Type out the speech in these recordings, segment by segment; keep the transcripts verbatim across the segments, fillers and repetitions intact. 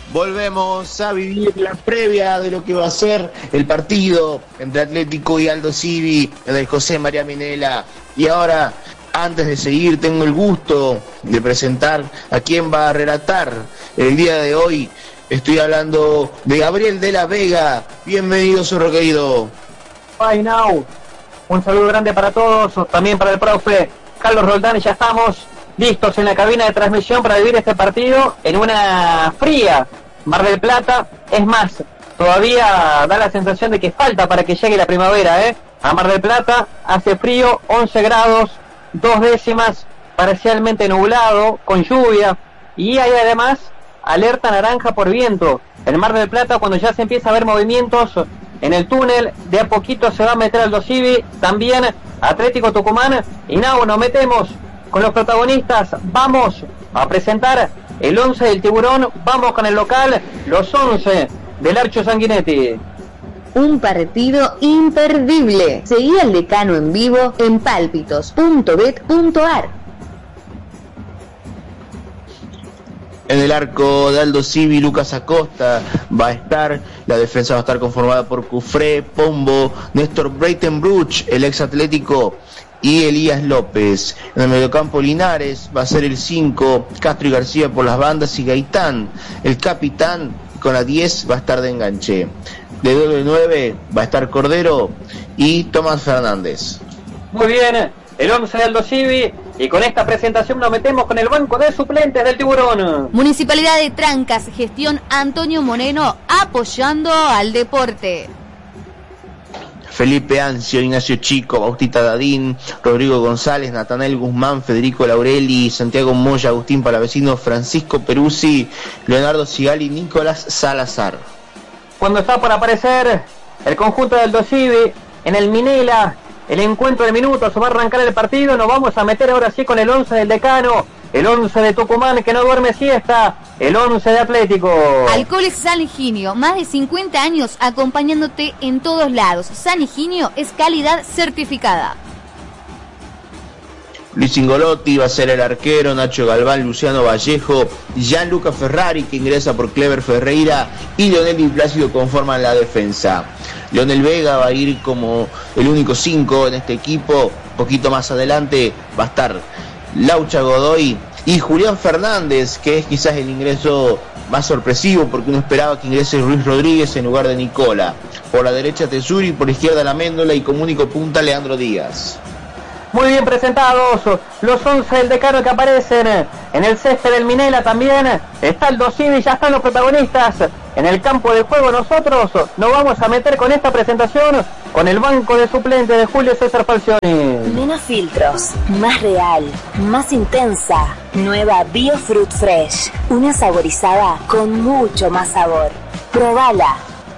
Volvemos a vivir la previa de lo que va a ser el partido entre Atlético y Aldo Civi en el José María Minella. Y ahora, antes de seguir, tengo el gusto de presentar a quien va a relatar el día de hoy. Estoy hablando de Gabriel de la Vega. Bienvenido, zorro querido. Bye now. Un saludo grande para todos, también para el profe Carlos Roldán. Y ya estamos listos en la cabina de transmisión para vivir este partido en una fría Mar del Plata. Es más, todavía da la sensación de que falta para que llegue la primavera, ¿eh? A Mar del Plata hace frío, once grados, dos décimas, parcialmente nublado, con lluvia, y hay además alerta naranja por viento. En Mar del Plata, cuando ya se empieza a ver movimientos en el túnel, de a poquito se va a meter Aldo Civi, también Atlético Tucumán, y now nos metemos con los protagonistas. Vamos a presentar el once del Tiburón, vamos con el local, los once del Archo Sanguinetti. Un partido imperdible. Seguí al Decano en vivo en pálpitos punto bet punto ar. En el arco de Aldo Civi, Lucas Acosta va a estar. La defensa va a estar conformada por Cufré, Pombo, Néstor Breitenbruch, el ex Atlético, y Elías López. En el mediocampo, Linares va a ser el cinco, Castro y García por las bandas, y Gaitán, el capitán, con la diez va a estar de enganche. De doble nueve va a estar Cordero y Tomás Fernández. Muy bien, el once de Aldo Civi, y con esta presentación nos metemos con el banco de suplentes del Tiburón. Municipalidad de Trancas, gestión Antonio Moreno, apoyando al deporte. Felipe Ancio, Ignacio Chico, Bautista Dadín, Rodrigo González, Natanael Guzmán, Federico Laureli, Santiago Moya, Agustín Palavecino, Francisco Peruzzi, Leonardo Sigali, Nicolás Salazar. Cuando está por aparecer el conjunto del Aldo Civi en el Minella, el encuentro de minutos, va a arrancar el partido. Nos vamos a meter ahora sí con el once del Decano, el once de Tucumán, que no duerme siesta, el once de Atlético. Alcoholes San Higinio, más de cincuenta años acompañándote en todos lados. San Higinio es calidad certificada. Luis Ingolotti va a ser el arquero, Nacho Galván, Luciano Vallejo, Gianluca Ferrari, que ingresa por Clever Ferreira, y Leonel Di Plácido conforman la defensa. Leonel Vega va a ir como el único cinco en este equipo. Poquito más adelante va a estar Laucha Godoy y Julián Fernández, que es quizás el ingreso más sorpresivo, porque uno esperaba que ingrese Luis Rodríguez en lugar de Nicola. Por la derecha Tesuri, por la izquierda La Méndola, y como único punta Leandro Díaz. Muy bien presentados los once del Decano que aparecen en el césped del Minella. También está Aldo Civi, ya están los protagonistas en el campo de juego. Nosotros nos vamos a meter con esta presentación con el banco de suplentes de Julio César Falcioni. Menos filtros, más real, más intensa. Nueva Biofruit Fresh, una saborizada con mucho más sabor. Probala.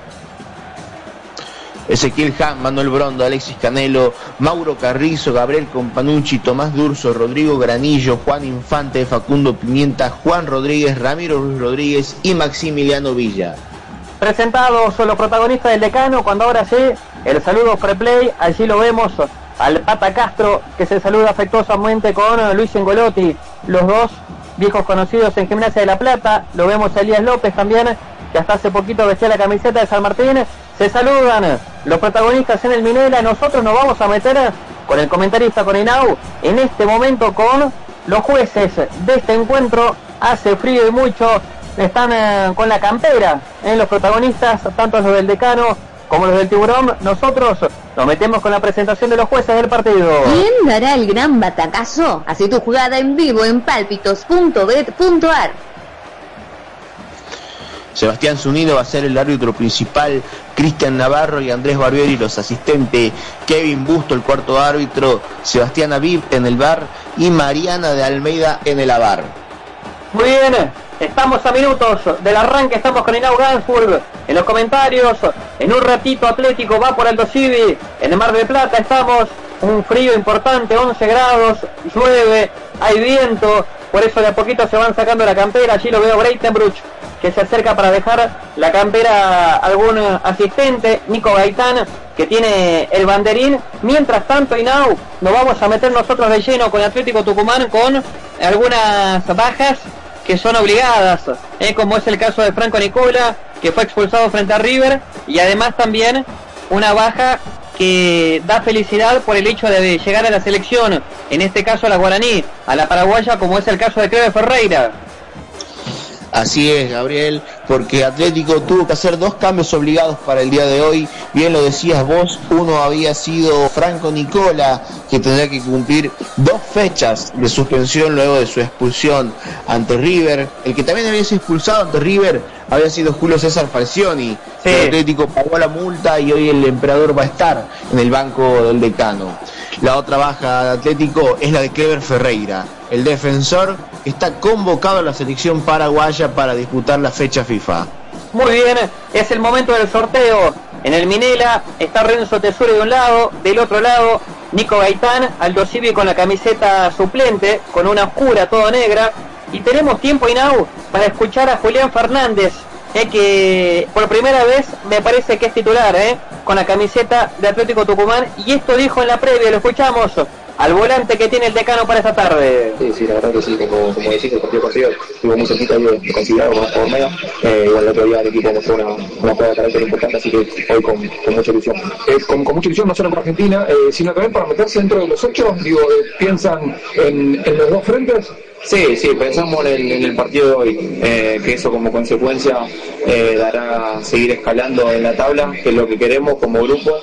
Ezequiel Han, Manuel Brondo, Alexis Canelo, Mauro Carrizo, Gabriel Companucci, Tomás Durso, Rodrigo Granillo, Juan Infante, Facundo Pimienta, Juan Rodríguez, Ramiro Ruiz Rodríguez y Maximiliano Villa. Presentados los protagonistas del Decano, cuando ahora sí, el saludo Freplay, allí lo vemos al Pata Castro, que se saluda afectuosamente con Luis Ingolotti, los dos viejos conocidos en Gimnasia de La Plata. Lo vemos a Elías López también, que hasta hace poquito vestía la camiseta de San Martín. Se saludan los protagonistas en el Minella. Nosotros nos vamos a meter con el comentarista, con Inau, en este momento con los jueces de este encuentro. Hace frío y mucho, están eh, con la campera en eh, los protagonistas, tanto los del Decano como los del Tiburón. Nosotros nos metemos con la presentación de los jueces del partido. ¿Quién dará el gran batacazo? Así tu jugada en vivo en pálpitos punto bet punto ar. Sebastián Zunino va a ser el árbitro principal, Cristian Navarro y Andrés Barbieri los asistentes, Kevin Busto el cuarto árbitro, Sebastián Aviv en el V A R y Mariana de Almeida en el A V A R. Muy bien, estamos a minutos del arranque, estamos con Inau Gansburg en los comentarios. En un ratito Atlético va por Aldo Civi, en el Mar del Plata estamos, un frío importante, once grados, llueve, hay viento, por eso de a poquito se van sacando la campera. Allí lo veo Breitenbruch, que se acerca para dejar la campera a algún asistente, Nico Gaitán, que tiene el banderín. Mientras tanto, Inau, nos vamos a meter nosotros de lleno con Atlético Tucumán, con algunas bajas que son obligadas, eh, como es el caso de Franco Nicola, que fue expulsado frente a River, y además también una baja que da felicidad por el hecho de llegar a la selección, en este caso a la guaraní, a la paraguaya, como es el caso de Cleber Ferreira. Así es, Gabriel, porque Atlético tuvo que hacer dos cambios obligados para el día de hoy. Bien lo decías vos, uno había sido Franco Nicola, que tendría que cumplir dos fechas de suspensión luego de su expulsión ante River. El que también había sido expulsado ante River había sido Julio César Falcioni. Sí. El Atlético pagó la multa y hoy el emperador va a estar en el banco del decano. La otra baja de Atlético es la de Cleber Ferreira, el defensor que está convocado a la selección paraguaya para disputar la fecha FIFA. Muy bien, es el momento del sorteo. En el Minela está Renzo Tesori de un lado, del otro lado Nico Gaitán, Aldo Civi con la camiseta suplente, con una oscura toda negra. Y tenemos tiempo, Inau, para escuchar a Julián Fernández, eh, que por primera vez me parece que es titular, eh, con la camiseta de Atlético Tucumán. Y esto dijo en la previa, lo escuchamos, al volante que tiene el decano para esta tarde. Sí, sí, la verdad que sí, como, como decís, el partido partido estuvo muy cerquita de, de considerarlo como por medio. Eh, igual el otro día el equipo mostró una, una jugada de carácter importante, así que hoy con, con mucha ilusión. Eh, con, con mucha ilusión, no solo por Argentina, eh, sino también para meterse dentro de los ocho. Digo, eh, ¿piensan en, en los dos frentes? Sí, sí, pensamos en el, en el partido de hoy, eh, que eso como consecuencia eh, dará seguir escalando en la tabla, que es lo que queremos como grupo,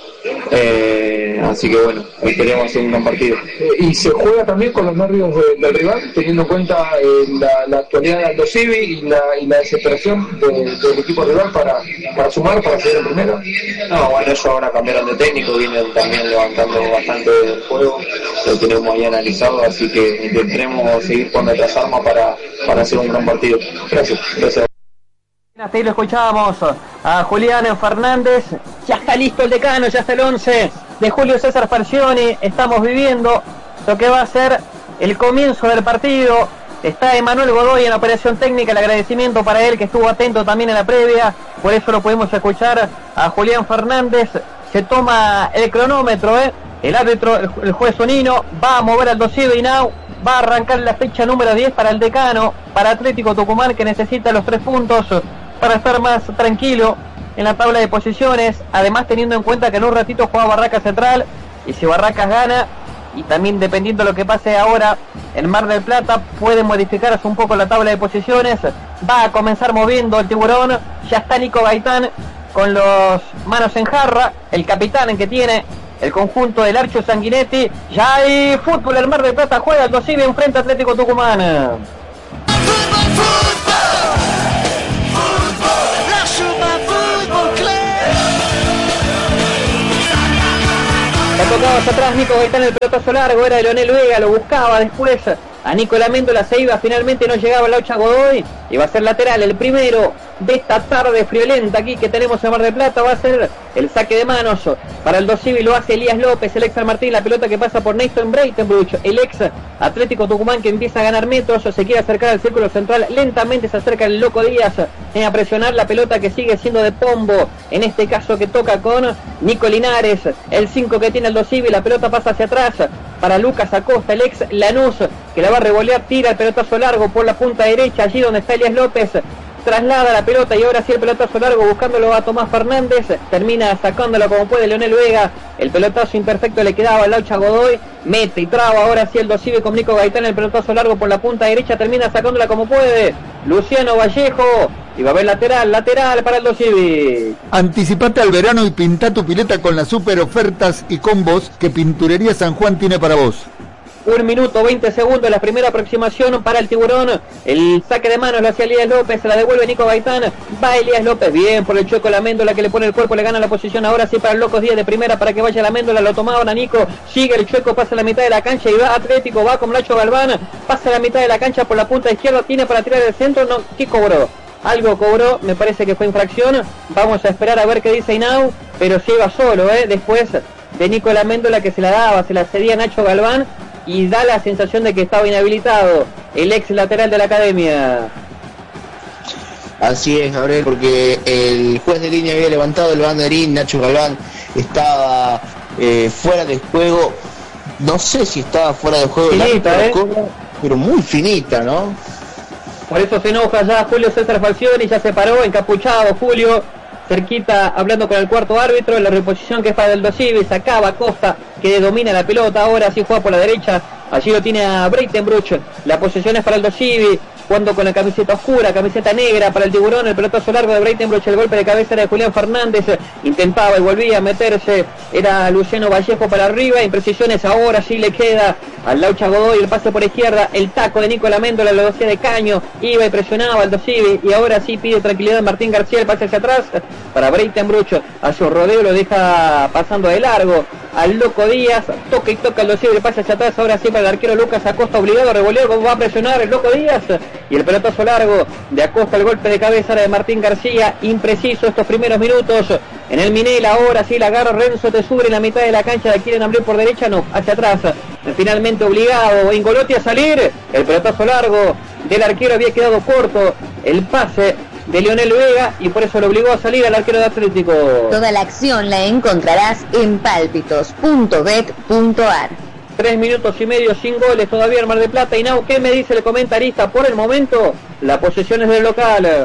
eh, así que bueno, esperemos hacer un gran partido. Eh, y se juega también con los nervios de, del rival, teniendo en cuenta eh, la, la actualidad de Aldo Civi y la, y la desesperación de, del equipo rival para, para sumar, para seguir en primera. No, bueno, ellos ahora cambiaron de técnico, vienen también levantando bastante el juego, lo tenemos ahí analizado, así que intentaremos seguir con otras armas para, para hacer un gran partido. Gracias, gracias. Hasta ahí lo escuchábamos a Julián Fernández. Ya está listo el decano, ya está el once de Julio César Falcioni. Estamos viviendo lo que va a ser el comienzo del partido. Está Emanuel Godoy en la operación técnica, el agradecimiento para él que estuvo atento también en la previa, por eso lo pudimos escuchar a Julián Fernández. Se toma el cronómetro, ¿eh? El árbitro, el, el juez Sonino, va a mover al dossier de Inau. Va a arrancar la fecha número diez para el decano, para Atlético Tucumán, que necesita los tres puntos para estar más tranquilo en la tabla de posiciones. Además, teniendo en cuenta que en un ratito juega Barracas Central, y si Barracas gana, y también dependiendo de lo que pase ahora en Mar del Plata, puede modificarse un poco la tabla de posiciones. Va a comenzar moviendo el tiburón. Ya está Nico Gaitán con los manos en jarra, el capitán que tiene el conjunto del Archo Sanguinetti. Ya hay fútbol, el Mar del Plata juega el Dosive en frente a Atlético Tucumán. Fútbol, fútbol, fútbol, la Super Fútbol Club. La tocaba hacia atrás Nico Gaitán, el pelotazo largo era de Leonel Vega, lo buscaba después a Nicolás Méndola, se iba, finalmente no llegaba Laucha Godoy, y va a ser lateral, el primero de esta tarde friolenta aquí que tenemos en Mar del Plata. Va a ser el saque de manos para el Dosivi, lo hace Elías López, el ex San Martín, la pelota que pasa por Nathan Breitenbruch, el ex Atlético Tucumán, que empieza a ganar metros, se quiere acercar al círculo central, lentamente se acerca el Loco Díaz eh, a presionar la pelota que sigue siendo de Pombo, en este caso que toca con Nico Linares, el cinco que tiene el Dosivi, la pelota pasa hacia atrás para Lucas Acosta, el ex Lanús, que la va a revolear, tira el pelotazo largo por la punta derecha, allí donde está Elías López, traslada la pelota y ahora sí el pelotazo largo buscándolo a Tomás Fernández, termina sacándolo como puede Leonel Vega, el pelotazo imperfecto le quedaba a Laucha Godoy, mete y traba ahora sí el Dosive con Nico Gaitán, el pelotazo largo por la punta derecha, termina sacándola como puede Luciano Vallejo, y va a haber lateral, lateral para el Dosive. Anticipate al verano y pinta tu pileta con las super ofertas y combos que Pinturería San Juan tiene para vos. Un minuto, veinte segundos, la primera aproximación para el tiburón. El saque de manos lo hacía Elías López, se la devuelve Nico Gaitán. Va Elías López, bien por el Chueco la Méndola que le pone el cuerpo, le gana la posición. Ahora sí para el Locos Díaz de primera para que vaya la Méndola, lo tomaron a Nico. Sigue el Chueco, pasa la mitad de la cancha y va Atlético, va con Nacho Galván. Pasa la mitad de la cancha por la punta izquierda, tiene para tirar el centro. No, ¿qué cobró? Algo cobró, me parece que fue infracción. Vamos a esperar a ver qué dice Inau, pero sí iba solo, ¿eh? Después de Nico la Méndola que se la daba, se la cedía Nacho Galván. Y da la sensación de que estaba inhabilitado el ex lateral de la academia. Así es, Gabriel, porque el juez de línea había levantado el banderín, Nacho Galván estaba eh, fuera de juego. No sé si estaba fuera de juego, finita, el ¿eh? Cobra, pero muy finita, ¿no? Por eso se enoja ya Julio César Falcioni, ya se paró, encapuchado Julio, cerquita hablando con el cuarto árbitro, en la reposición que es para el Dosivi, sacaba Costa, que domina la pelota, ahora sí juega por la derecha, allí lo tiene a Breitenbruch, la posesión es para el Dosivi, jugando con la camiseta oscura, camiseta negra para el Tiburón, el pelotazo largo de Breitenbruch, el golpe de cabeza era de Julián Fernández, intentaba y volvía a meterse, era Luciano Vallejo para arriba, imprecisiones, ahora sí le queda al Laucha Godoy, el pase por izquierda, el taco de Nicolás Méndola, lo hacía de caño, iba y presionaba al Dosivi, y ahora sí pide tranquilidad Martín García, el pase hacia atrás, para Breitenbruch, hacia un rodeo, lo deja pasando de largo, al Loco Díaz, toca y toca el Dosivi, el pase hacia atrás, ahora sí para el arquero Lucas Acosta, obligado a revolear, va a presionar el Loco Díaz, y el pelotazo largo de Acosta, el golpe de cabeza de Martín García, impreciso estos primeros minutos, en el Minel, ahora sí la agarra Renzo Tesuri en la mitad de la cancha, la quieren abrir por derecha, no, hacia atrás, finalmente obligado Ingolotti a salir, el pelotazo largo del arquero había quedado corto, el pase de Leonel Vega y por eso lo obligó a salir al arquero de Atlético. Toda la acción la encontrarás en pálpitos punto bet punto ar. Tres minutos y medio sin goles todavía en Mar del Plata. Y Nau, ¿qué me dice el comentarista? Por el momento, la posesión es del local.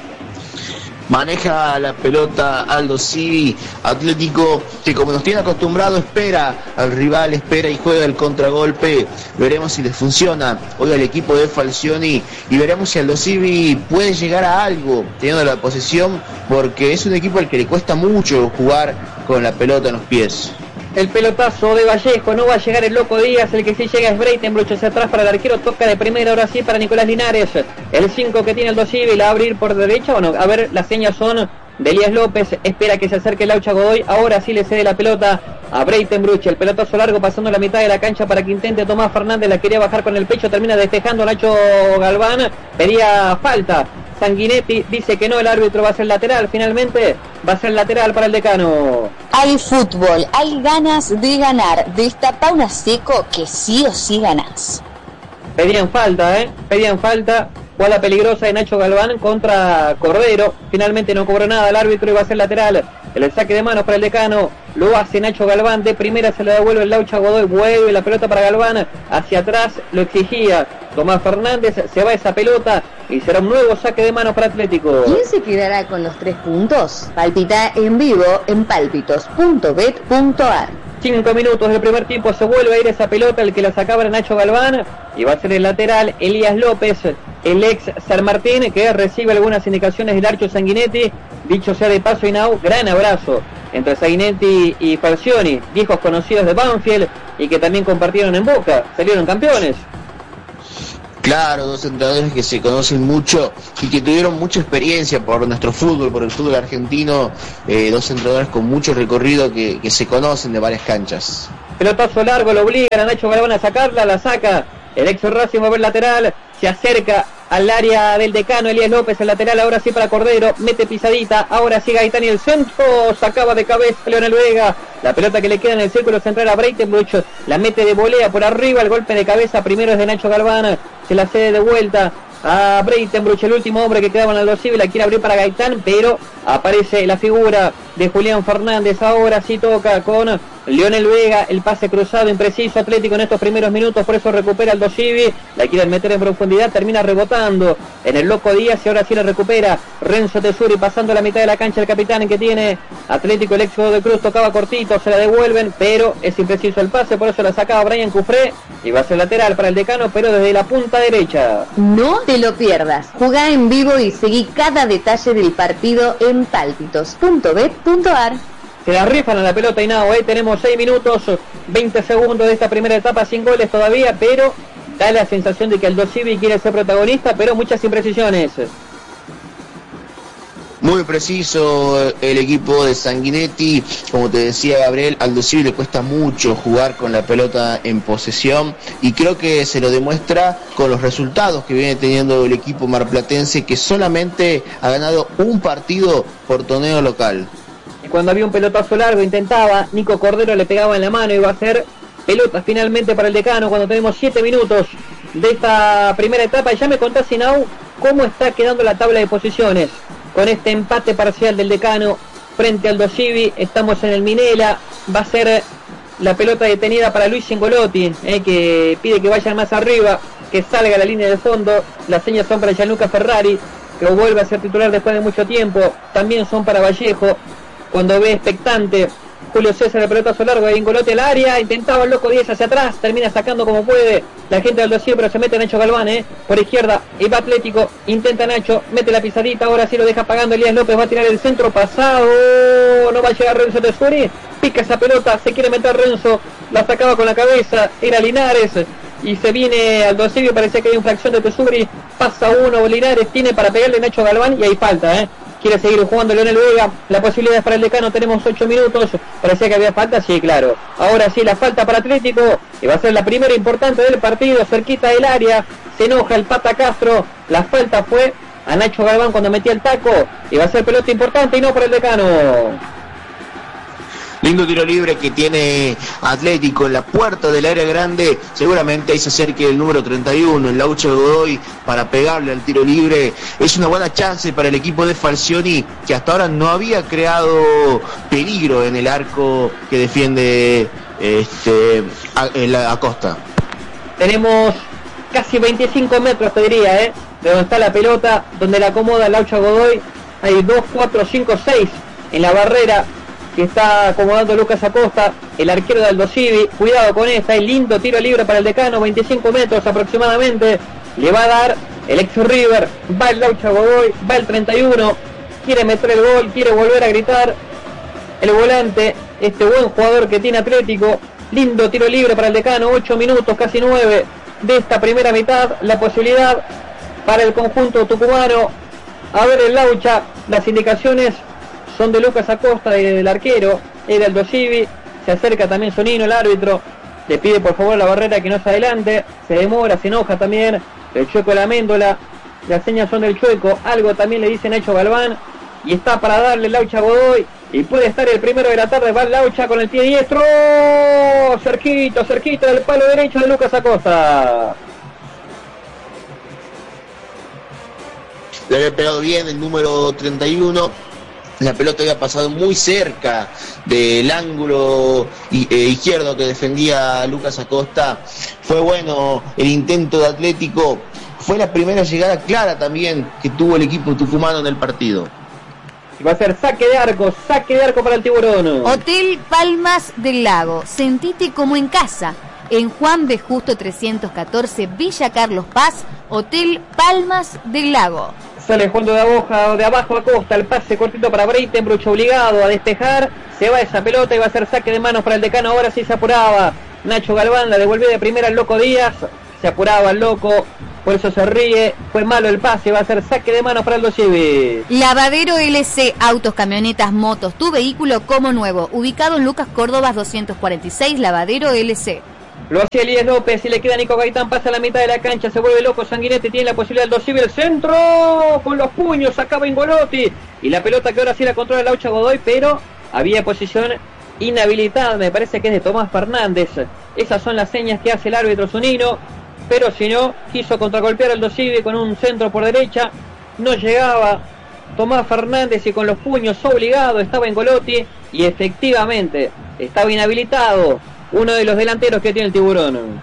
Maneja la pelota Aldo Civi, Atlético que como nos tiene acostumbrado espera al rival, espera y juega el contragolpe. Veremos si les funciona hoy al equipo de Falcioni y veremos si Aldo Civi puede llegar a algo teniendo la posesión, porque es un equipo al que le cuesta mucho jugar con la pelota en los pies. El pelotazo de Vallejo, no va a llegar el Loco Díaz, el que sí llega es Breitenbruch hacia atrás para el arquero, toca de primera, ahora sí para Nicolás Linares, el cinco que tiene el Dosivi, la va a abrir por derecha, bueno, a ver, las señas son de Elías López, espera que se acerque Laucha Godoy, ahora sí le cede la pelota a Breitenbruch, el pelotazo largo pasando la mitad de la cancha para que intente Tomás Fernández, la quería bajar con el pecho, termina despejando Nacho Galván, pedía falta. Sanguinetti dice que no, el árbitro va a ser lateral, finalmente va a ser lateral para el Decano. Hay fútbol, hay ganas de ganar, destapa una seco que sí o sí ganás. Pedían falta, eh, pedían falta, jugada peligrosa de Nacho Galván contra Cordero, finalmente no cobró nada el árbitro y va a ser lateral. El saque de manos para el Decano, lo hace Nacho Galván, de primera se le devuelve el Laucha Godoy, vuelve la pelota para Galván, hacia atrás lo exigía Tomás Fernández, se va esa pelota y será un nuevo saque de manos para Atlético. ¿Quién se quedará con los tres puntos? Palpita en vivo en pálpitos punto bet punto ar. Cinco minutos del primer tiempo, se vuelve a ir esa pelota, el que la sacaba era Nacho Galván, y va a ser el lateral Elías López, el ex San Martín, que recibe algunas indicaciones del Archo Sanguinetti. Dicho sea de paso, Inau, gran abrazo entre Sanguinetti y Falcioni, viejos conocidos de Banfield, y que también compartieron en Boca, salieron campeones. Claro, dos entrenadores que se conocen mucho y que tuvieron mucha experiencia por nuestro fútbol, por el fútbol argentino, eh, dos entrenadores con mucho recorrido que, que se conocen de varias canchas. Pelotazo largo, lo obligan a Nacho Galván a sacarla, la saca el ex Racing, va a ver lateral, se acerca al área del Decano, Elías López, el lateral, ahora sí para Cordero, mete pisadita, ahora sí Gaitán y el centro, sacaba de cabeza Leonel Vega, la pelota que le queda en el círculo central a Breitenbruch, la mete de volea por arriba, el golpe de cabeza primero es de Nacho Galván, se la cede de vuelta a Breitenbruch, el último hombre que quedaba en el dosivo, la quiere abrir para Gaitán, pero aparece la figura de Julián Fernández, ahora sí toca con Leonel Vega, el pase cruzado impreciso, Atlético en estos primeros minutos, por eso recupera el Dosivi, la quieren meter en profundidad, termina rebotando en el Loco Díaz y ahora sí la recupera Renzo Tesuri, pasando la mitad de la cancha el capitán que tiene Atlético, el ex de Cruz, tocaba cortito, se la devuelven, pero es impreciso el pase, por eso la sacaba Brian Cufré y va a ser lateral para el Decano, pero desde la punta derecha. No te lo pierdas, jugá en vivo y seguí cada detalle del partido en pálpitos punto bet punto ar. Se la rifan a la pelota Inao, ¿eh? Tenemos seis minutos, veinte segundos de esta primera etapa, sin goles todavía, pero da la sensación de que el Dosivi quiere ser protagonista, pero muchas imprecisiones. Muy preciso el equipo de Sanguinetti, como te decía Gabriel, al Dosivi le cuesta mucho jugar con la pelota en posesión y creo que se lo demuestra con los resultados que viene teniendo el equipo marplatense, que solamente ha ganado un partido por torneo local. Cuando había un pelotazo largo intentaba, Nico Cordero le pegaba en la mano y va a ser pelota finalmente para el Decano cuando tenemos siete minutos de esta primera etapa. Y ya me contás, Sinau, cómo está quedando la tabla de posiciones con este empate parcial del Decano frente al Dosivi. Estamos en el Minela, va a ser la pelota detenida para Luis Ingolotti, eh, que pide que vayan más arriba. que salga a la línea de fondo. Las señas son para Gianluca Ferrari, que vuelve a ser titular después de mucho tiempo. También son para Vallejo, cuando ve expectante Julio César, el pelotazo largo de Ingolotti al área, intentaba el loco diez hacia atrás, termina sacando como puede la gente del dossier, pero se mete Nacho Galván, eh, por izquierda, y va Atlético, intenta Nacho, mete la pisadita, ahora sí lo deja pagando Elías López, va a tirar el centro pasado, no va a llegar Renzo Tesori, pica esa pelota, se quiere meter Renzo, la sacaba con la cabeza, era Linares, y se viene al dossier, parecía que hay infracción de Tesuri, pasa uno, Linares tiene para pegarle Nacho Galván, y hay falta, eh. Quiere seguir jugando Leonel Vega, la posibilidad es para el Decano, tenemos ocho minutos, parecía que había falta, sí, claro, ahora sí la falta para Atlético, y va a ser la primera importante del partido, cerquita del área, se enoja el Pata Castro, la falta fue a Nacho Galván cuando metía el taco, y va a ser pelota importante y no para el Decano. Lindo tiro libre que tiene Atlético en la puerta del área grande. Seguramente ahí se acerque el número treinta y uno, el Laucha Godoy, para pegarle al tiro libre. Es una buena chance para el equipo de Falcioni, que hasta ahora no había creado peligro en el arco que defiende este, a, a Acosta. Tenemos casi veinticinco metros, te diría, ¿eh? de donde está la pelota, donde la acomoda el Laucha Godoy. Hay dos, cuatro, cinco, seis en la barrera que está acomodando Lucas Acosta, el arquero de Aldo Civi. Cuidado con esta, el lindo tiro libre para el Decano, veinticinco metros aproximadamente, le va a dar el ex River, va el Laucha Godoy, va el treinta y uno, quiere meter el gol, quiere volver a gritar el volante, este buen jugador que tiene Atlético. Lindo tiro libre para el Decano, ocho minutos, casi nueve de esta primera mitad, la posibilidad para el conjunto tucumano. A ver el Laucha, las indicaciones son de Lucas Acosta, del arquero, era el Dosivi, se acerca también Sonino, el árbitro, le pide por favor la barrera que no se adelante, se demora, se enoja también, el Chueco de la Méndola, las señas son del Chueco, algo también le dice Nacho Galván, y está para darle Laucha Godoy, y puede estar el primero de la tarde, va Laucha con el pie diestro, cerquito, cerquito del palo derecho de Lucas Acosta. Le había pegado bien el número treinta y uno. La pelota había pasado muy cerca del ángulo izquierdo que defendía Lucas Acosta. Fue bueno el intento de Atlético. Fue la primera llegada clara también que tuvo el equipo tucumano en el partido. Va a ser saque de arco, saque de arco para el Tiburón. Hotel Palmas del Lago. Sentite como en casa. En Juan B. Justo trescientos catorce, Villa Carlos Paz, Hotel Palmas del Lago. Sale jugando de abajo, de abajo a Costa, el pase cortito para Breitenbruch, obligado a despejar, se va esa pelota y va a ser saque de manos para el Decano. Ahora sí se apuraba Nacho Galván, la devolvió de primera al Loco Díaz, se apuraba el Loco, por eso se ríe, fue malo el pase, va a ser saque de manos para el Dosivi. Lavadero L C, autos, camionetas, motos, tu vehículo como nuevo, ubicado en Lucas Córdoba doscientos cuarenta y seis, Lavadero L C. Lo hacía Elías López y le queda Nico Gaitán, pasa a la mitad de la cancha, se vuelve loco Sanguinetti, tiene la posibilidad del Dosivi, el centro, con los puños, sacaba Ingolotti, y la pelota que ahora sí la controla el Laucha Godoy, pero había posición inhabilitada, me parece que es de Tomás Fernández. Esas son las señas que hace el árbitro Zunino, pero si no, quiso contragolpear al Dosivi con un centro por derecha, no llegaba Tomás Fernández y con los puños obligado estaba Ingolotti, y efectivamente estaba inhabilitado uno de los delanteros que tiene el Tiburón.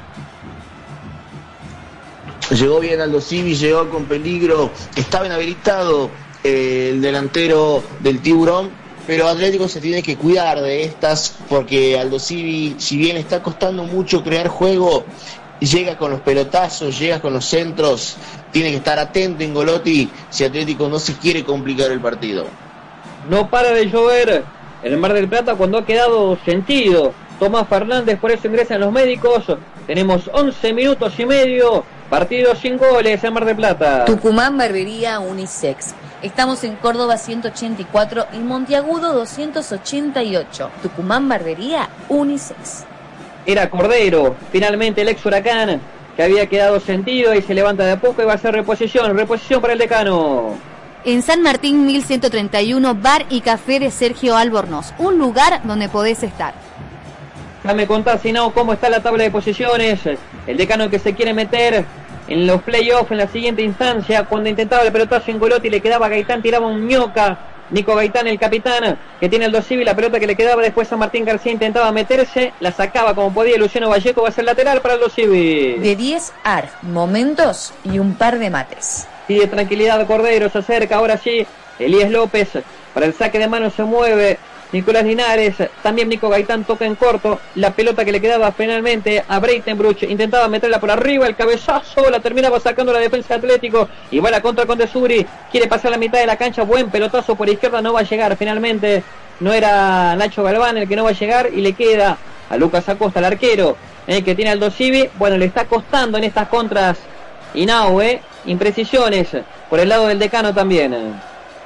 Llegó bien Aldo Civi, llegó con peligro, estaba inhabilitado eh, el delantero del Tiburón, pero Atlético se tiene que cuidar de estas, porque Aldo Civi, si bien está costando mucho crear juego, llega con los pelotazos, llega con los centros, tiene que estar atento Ingolotti si Atlético no se quiere complicar el partido. No para de llover en el Mar del Plata cuando ha quedado sentido Tomás Fernández, por eso ingresan los médicos. Tenemos once minutos y medio, partido sin goles en Mar del Plata. Tucumán Barbería Unisex. Estamos en Córdoba ciento ochenta y cuatro y Monteagudo doscientos ochenta y ocho. Tucumán Barbería Unisex. Era Cordero, finalmente el ex Huracán, que había quedado sentido y se levanta de a poco y va a hacer reposición, reposición para el Decano. En San Martín mil ciento treinta y uno, Bar y Café de Sergio Albornoz, un lugar donde podés estar. Déjame contar, si no, cómo está la tabla de posiciones. El Decano que se quiere meter en los playoffs en la siguiente instancia. Cuando intentaba el pelotazo Ingolotti le quedaba Gaitán, tiraba un ñoca Nico Gaitán, el capitán, que tiene el dos civil, la pelota que le quedaba después a Martín García, intentaba meterse, la sacaba como podía Luciano Vallejo, va a ser lateral para el dos civil. De diez A R, momentos y un par de mates. Pide tranquilidad Cordero, se acerca, ahora sí, Elías López, para el saque de mano se mueve Nicolás Linares, también Nico Gaitán toca en corto, la pelota que le quedaba finalmente a Breitenbruch, intentaba meterla por arriba, el cabezazo, la terminaba sacando la defensa de Atlético, y va a la contra con De Subri, quiere pasar la mitad de la cancha, buen pelotazo por izquierda, no va a llegar finalmente, no era Nacho Galván el que no va a llegar, y le queda a Lucas Acosta, el arquero, eh, que tiene al Dosivi, bueno, le está costando en estas contras Inaue, imprecisiones por el lado del decano también.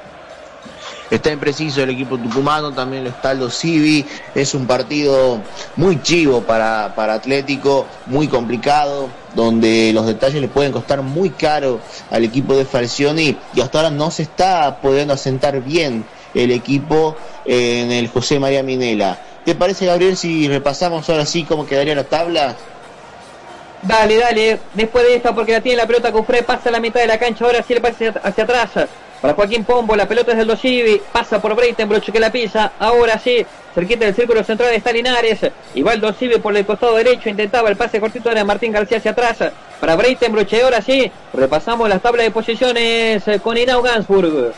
Está impreciso el equipo tucumano, también lo está el dos Civi, es un partido muy chivo para, para Atlético, muy complicado, donde los detalles le pueden costar muy caro al equipo de Falcioni, y hasta ahora no se está pudiendo asentar bien el equipo en el José María Minela. ¿Te parece, Gabriel, si repasamos ahora sí cómo quedaría la tabla? Dale, dale, después de esta, porque la tiene la pelota Cufré, pasa a la mitad de la cancha, ahora sí le pasa hacia, hacia atrás. Para Joaquín Pombo, la pelota es del Dosivi, pasa por Breitenbruch que la pisa, ahora sí, cerquita del círculo central está Linares, y va el Dosivi por el costado derecho, intentaba el pase cortito de Martín García hacia atrás, para Breitenbruch, y ahora sí, repasamos las tablas de posiciones con Inau Gansburg.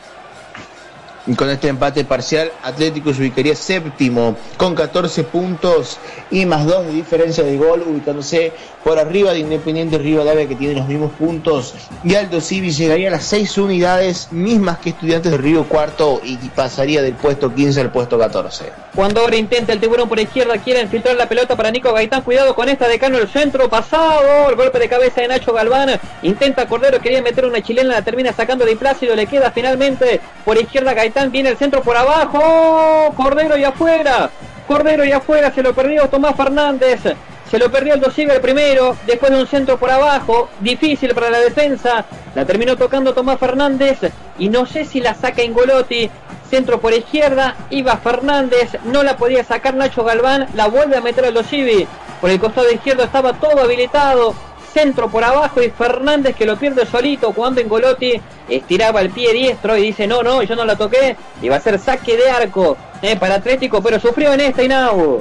Y con este empate parcial, Atlético se ubicaría séptimo con catorce puntos y más dos de diferencia de gol, ubicándose por arriba de Independiente Rivadavia, que tiene los mismos puntos, y Aldo Civi llegaría a las seis unidades mismas que Estudiantes de Río Cuarto y pasaría del puesto quince al puesto catorce. Cuando ahora intenta el tiburón por izquierda, quiere infiltrar la pelota para Nico Gaitán, cuidado con esta, Decano, el centro pasado, el golpe de cabeza de Nacho Galván, intenta Cordero, quería meter una chilena, la termina sacando de Plácido, le queda finalmente por izquierda Gaitán, viene el centro por abajo, Cordero y afuera, Cordero y afuera, se lo perdió Tomás Fernández, se lo perdió el Dosivi el primero, después de un centro por abajo, difícil para la defensa, la terminó tocando Tomás Fernández, y no sé si la saca Ingolotti, centro por izquierda, iba Fernández, no la podía sacar Nacho Galván, la vuelve a meter al Dosivi, por el costado izquierdo estaba todo habilitado, centro por abajo y Fernández que lo pierde solito cuando Ingolotti estiraba el pie diestro y dice no, no, yo no la toqué, y va a ser saque de arco eh, para Atlético, pero sufrió en esta Inau.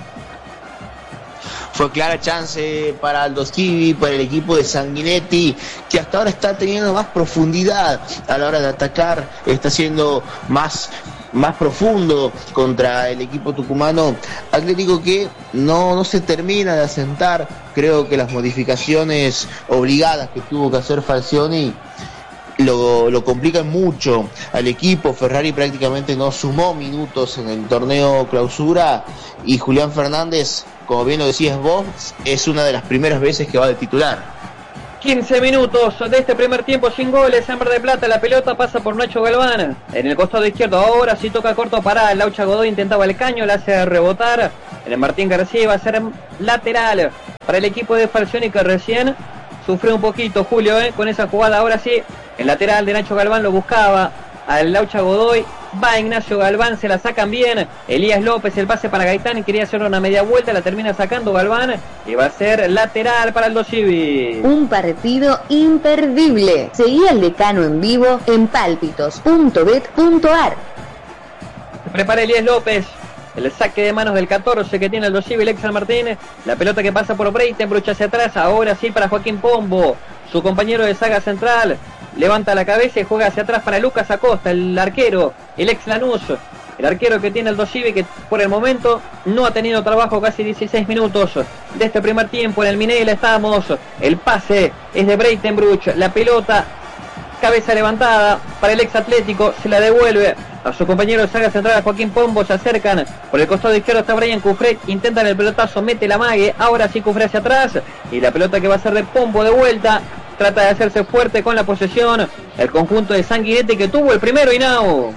Fue clara chance para Aldo Civi, para el equipo de Sanguinetti, que hasta ahora está teniendo más profundidad a la hora de atacar, está siendo más, más profundo contra el equipo tucumano. Atlético que no, no se termina de asentar, creo que las modificaciones obligadas que tuvo que hacer Falcioni Lo, lo complican mucho al equipo. Ferrari prácticamente no sumó minutos en el torneo clausura, y Julián Fernández, como bien lo decías vos, es una de las primeras veces que va de titular. quince minutos de este primer tiempo sin goles en Mar del Plata, la pelota pasa por Nacho Galván en el costado izquierdo, ahora sí toca corto para Laucha Godoy, intentaba el caño, la hace rebotar en el Martín García, va a ser lateral para el equipo de Falcioni, que recién sufrió un poquito Julio eh, con esa jugada. Ahora sí, el lateral de Nacho Galván lo buscaba al Laucha Godoy, va Ignacio Galván, se la sacan bien, Elías López, el pase para Gaitán, quería hacer una media vuelta, la termina sacando Galván, y va a ser lateral para el Dosivi. Un partido imperdible. Seguí al Decano en vivo en pálpitos punto bet punto ar. Se prepara Elías López, el saque de manos del catorce que tiene el Dosivi, el Exal Martínez, la pelota que pasa por Breitenbruch hacia atrás, ahora sí para Joaquín Pombo, su compañero de saga central, levanta la cabeza y juega hacia atrás para Lucas Acosta, el arquero, el ex Lanús, el arquero que tiene el Dosivi, que por el momento no ha tenido trabajo casi dieciséis minutos de este primer tiempo. En el Minela estamos, el pase es de Breitenbruch, la pelota, cabeza levantada para el ex Atlético, se la devuelve a su compañero de saga central, a Joaquín Pombo, se acercan, por el costado izquierdo está Brian Cufré, intentan el pelotazo, mete la mague, ahora sí Cufré hacia atrás, y la pelota que va a ser de Pombo de vuelta, trata de hacerse fuerte con la posesión, el conjunto de Sanguinetti, que tuvo el primero Inau.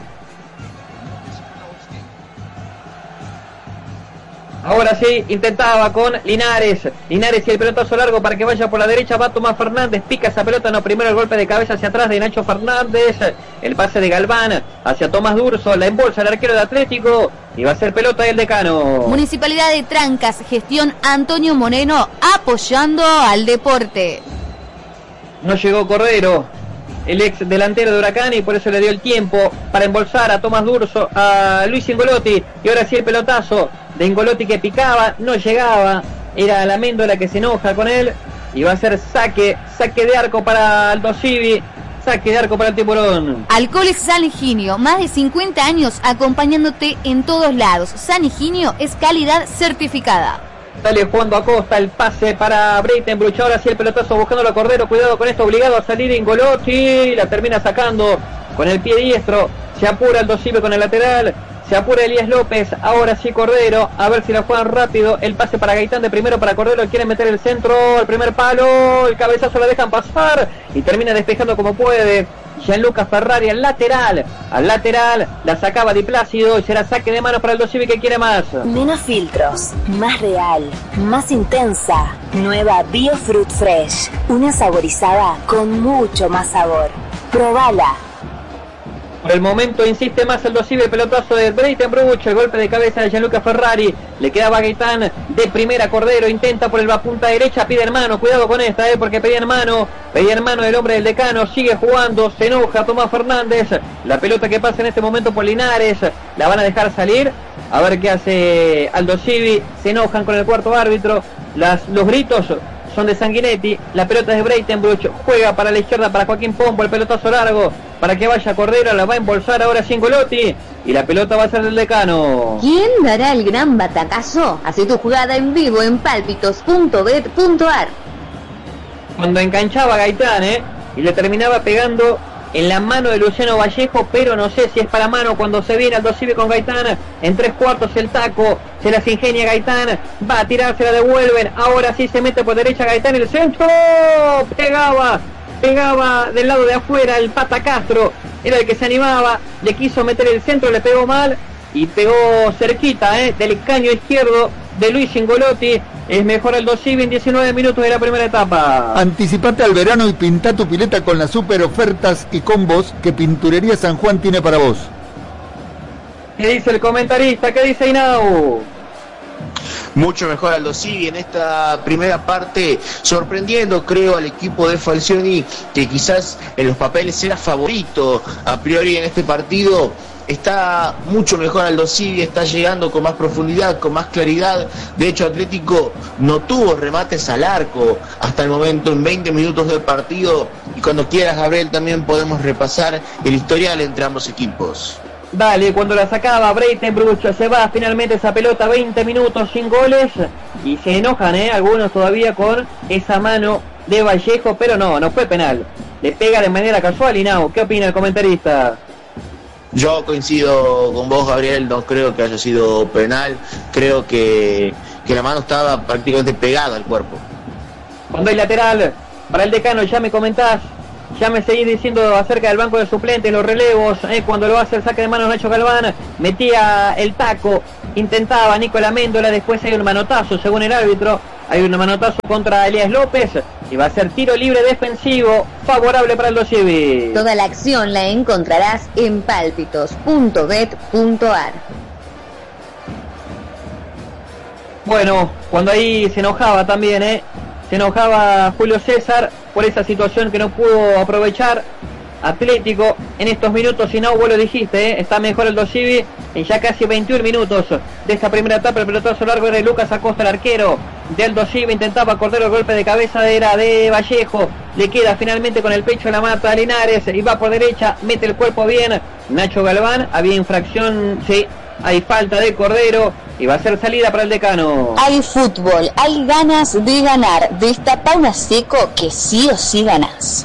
Ahora sí, intentaba con Linares. Linares y el pelotazo largo para que vaya por la derecha. Va Tomás Fernández, pica esa pelota. No, primero el golpe de cabeza hacia atrás de Nacho Fernández. El pase de Galván hacia Tomás Durso. La embolsa el arquero de Atlético. Y va a ser pelota del Decano. Municipalidad de Trancas, gestión Antonio Moreno, apoyando al deporte. No llegó Cordero. el ex delantero de Huracán, y por eso le dio el tiempo para embolsar a Tomás Durso, a Luis Ingolotti, y ahora sí el pelotazo de Ingolotti que picaba, no llegaba, era la Méndola que se enoja con él, y va a ser saque, saque de arco para Aldo Civi, saque de arco para el Tiburón. Alcoholes San Higinio, más de cincuenta años acompañándote en todos lados. San Higinio es calidad certificada. Sale jugando Acosta, el pase para Breitenbruch, ahora sí el pelotazo buscándolo a Cordero, cuidado con esto, obligado a salir Ingolotti, la termina sacando con el pie diestro, se apura Aldo Civi con el lateral, se apura Elías López, ahora sí Cordero, a ver si la juegan rápido, el pase para Gaitán de primero para Cordero, quiere meter el centro, el primer palo, el cabezazo la dejan pasar y termina despejando como puede. Gianluca Ferrari al lateral, al lateral, la sacaba Di Plácido y será saque de manos para el Aldo Civi que quiere más. Menos filtros, más real, más intensa. Nueva Biofruit Fresh, una saborizada con mucho más sabor. Probala. Por el momento insiste más Aldo Civi, el pelotazo de Breitenbruch, el golpe de cabeza de Gianluca Ferrari, le quedaba Gaitán de primera, Cordero intenta por el va punta derecha, pide hermano, cuidado con esta, eh, porque pedía hermano, pedía hermano del hombre del Decano, sigue jugando, se enoja Tomás Fernández, la pelota que pasa en este momento por Linares, la van a dejar salir, a ver qué hace Aldo Civi, se enojan con el cuarto árbitro, las, los gritos son de Sanguinetti, la pelota es de Breitenbruch, juega para la izquierda para Joaquín Pombo, el pelotazo largo para que vaya Cordero, la va a embolsar ahora Ingolotti y la pelota va a ser del Decano. ¿Quién dará el gran batacazo? Hace tu jugada en vivo en palpitos punto bet punto ar. Cuando enganchaba Gaitán, eh, y le terminaba pegando en la mano de Luciano Vallejo, pero no sé si es para mano cuando se viene Aldo Civi con Gaitán, en tres cuartos el taco, se las ingenia Gaitán, va a tirar, se la devuelven, ahora sí se mete por derecha Gaitán, el centro, pegaba, pegaba del lado de afuera el Pata Castro, era el que se animaba, le quiso meter el centro, le pegó mal, y pegó cerquita, eh, del caño izquierdo de Luis Ingolotti. Es mejor Aldo Civi en diecinueve minutos de la primera etapa. Anticipate al verano y pinta tu pileta con las super ofertas y combos que Pinturería San Juan tiene para vos. ¿Qué dice el comentarista? ¿Qué dice Inau? Mucho mejor Aldo Civi en esta primera parte, sorprendiendo creo al equipo de Falcioni, que quizás en los papeles era favorito a priori en este partido. Está mucho mejor Aldo Civi, está llegando con más profundidad, con más claridad. De hecho, Atlético no tuvo remates al arco hasta el momento en veinte minutos del partido. Y cuando quieras, Gabriel, también podemos repasar el historial entre ambos equipos. Dale, cuando la sacaba Breitenbruch, se va finalmente esa pelota, veinte minutos sin goles. Y se enojan, ¿eh? Algunos todavía con esa mano de Vallejo, pero no, no fue penal. Le pega de manera casual. Inau, ¿qué opina el comentarista? Yo coincido con vos, Gabriel, no creo que haya sido penal, creo que, que la mano estaba prácticamente pegada al cuerpo. Cuando hay lateral para el Decano, ya me comentás, ya me seguís diciendo acerca del banco de suplentes, los relevos, eh, cuando lo hace el saque de manos Nacho Galván, metía el taco, intentaba Nicolás Méndola, después hay un manotazo según el árbitro, hay un manotazo contra Elías López y va a ser tiro libre defensivo favorable para Aldo Civi. Toda la acción la encontrarás en palpitos punto bet punto ar. Bueno, cuando ahí se enojaba también, ¿eh? Se enojaba Julio César por esa situación que no pudo aprovechar Atlético en estos minutos. Y no, vos lo dijiste, ¿eh? Está mejor Aldo Civi en ya casi veintiún minutos de esta primera etapa. El pelotazo largo era de Lucas Acosta, el arquero de Aldo Civi. Intentaba Cordero, el golpe de cabeza era de Vallejo. Le queda finalmente con el pecho en la mata a Linares y va por derecha, mete el cuerpo bien Nacho Galván. Había infracción, sí, hay falta de Cordero y va a ser salida para el Decano. Hay fútbol, hay ganas de ganar. Destapa una seco que sí o sí ganás.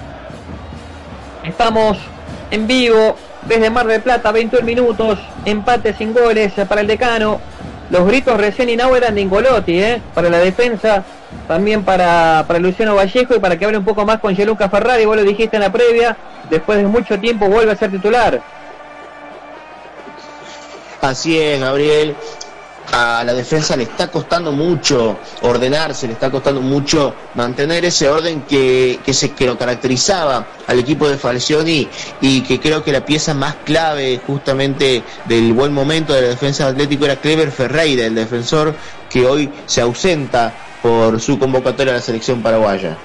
Estamos en vivo desde Mar del Plata, veintiún minutos, empate sin goles para el Decano. Los gritos recién Inau eran de Ingolotti, ¿eh? Para la defensa, también para, para Luciano Vallejo y para que hable un poco más con Gianluca Ferrari. Vos lo dijiste en la previa, después de mucho tiempo vuelve a ser titular. Así es, Gabriel. A la defensa le está costando mucho ordenarse, le está costando mucho mantener ese orden que, que se que lo caracterizaba al equipo de Falcioni, y que creo que la pieza más clave justamente del buen momento de la defensa de Atlético era Clever Ferreira, el defensor que hoy se ausenta por su convocatoria a la selección paraguaya.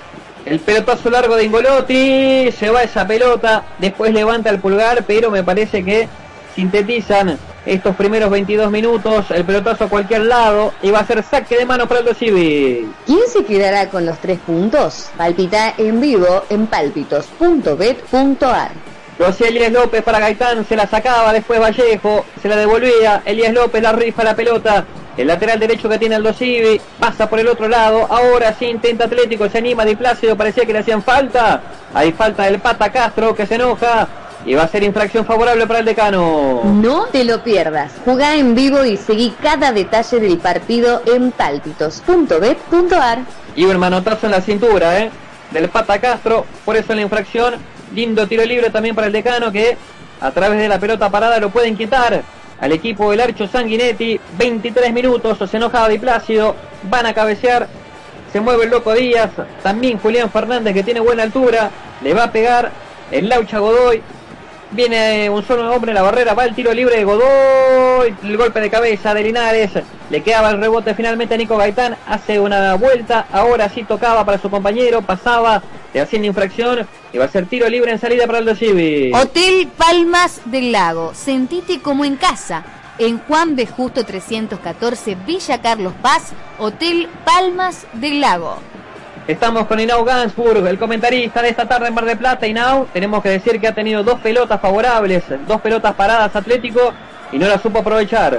El pelotazo largo de Ingolotti, se va esa pelota, después levanta el pulgar, pero me parece que sintetizan estos primeros veintidós minutos, el pelotazo a cualquier lado, y va a ser saque de mano para Aldo Civi. ¿Quién se quedará con los tres puntos? Palpita en vivo en palpitos punto bet punto ar. Lo hacía Elías López para Gaitán, se la sacaba, después Vallejo, se la devolvía, Elías López la rifa la pelota, el lateral derecho que tiene Aldo Civi, pasa por el otro lado, ahora sí intenta Atlético, se anima Di Plácido, parecía que le hacían falta, hay falta del Pata Castro que se enoja, y va a ser infracción favorable para el Decano. No te lo pierdas, jugá en vivo y seguí cada detalle del partido en palpitos punto bet punto ar. Y un manotazo en la cintura, eh, del Pata Castro, por eso la infracción. Lindo tiro libre también para el Decano, que a través de la pelota parada lo pueden quitar al equipo del Archo Sanguinetti. veintitrés minutos, se enoja Di Plácido, van a cabecear, se mueve el Loco Díaz, también Julián Fernández, que tiene buena altura, le va a pegar el Laucha Godoy, viene un solo hombre en la barrera, va el tiro libre de Godoy, el golpe de cabeza de Linares, le quedaba el rebote finalmente a Nico Gaitán, hace una vuelta, ahora sí tocaba para su compañero, pasaba, le hacían infracción, y va a ser tiro libre en salida para Aldo Civi. Hotel Palmas del Lago, sentite como en casa, en Juan B. Justo trescientos catorce, Villa Carlos Paz, Hotel Palmas del Lago. Estamos con Inau Gansburg, el comentarista de esta tarde en Mar del Plata. Inau, tenemos que decir que ha tenido dos pelotas favorables, dos pelotas paradas Atlético, y no la supo aprovechar.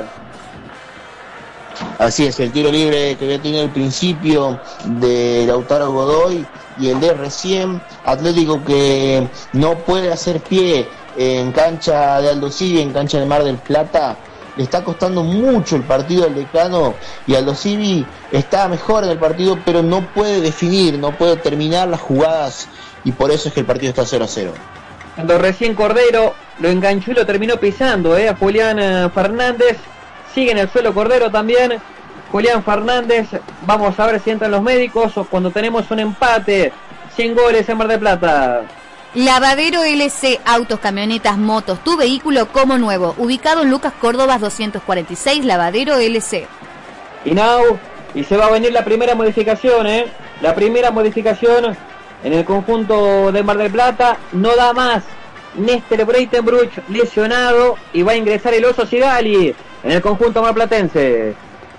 Así es, el tiro libre que había tenido al principio de Lautaro Godoy y el de recién, Atlético que no puede hacer pie en cancha de Aldo Civi, en cancha de Mar del Plata. Le está costando mucho el partido al Decano, y Aldo Civi está mejor en el partido, pero no puede definir, no puede terminar las jugadas, y por eso es que el partido está cero a cero. Cuando recién Cordero lo enganchó y lo terminó pisando, eh, a Julián eh, Fernández, sigue en el suelo Cordero también, Julián Fernández, vamos a ver si entran los médicos, o cuando tenemos un empate, cien goles en Mar del Plata. Lavadero L C, autos, camionetas, motos, tu vehículo como nuevo, ubicado en Lucas Córdoba doscientos cuarenta y seis, Lavadero L C. Y now, y se va a venir la primera modificación, eh, la primera modificación en el conjunto de Mar del Plata, no da más, Néstor Breitenbruch lesionado, y va a ingresar el Oso Sigali en el conjunto marplatense.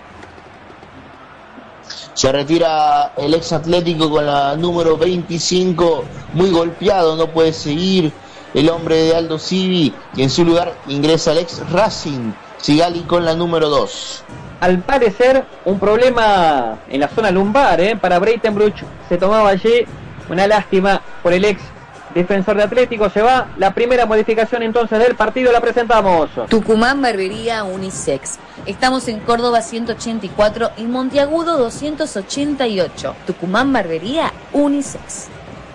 Se retira el ex Atlético con la número veinticinco, muy golpeado, no puede seguir el hombre de Aldo Civi, y en su lugar ingresa el ex Racing, Sigali, con la número dos. Al parecer, un problema en la zona lumbar, ¿eh? Para Breitenbruch se tomaba allí, una lástima por el ex defensor de Atlético. Se va la primera modificación entonces del partido, la presentamos. Tucumán Barbería Unisex. Estamos en Córdoba ciento ochenta y cuatro y Monteagudo doscientos ochenta y ocho. Tucumán Barbería Unisex.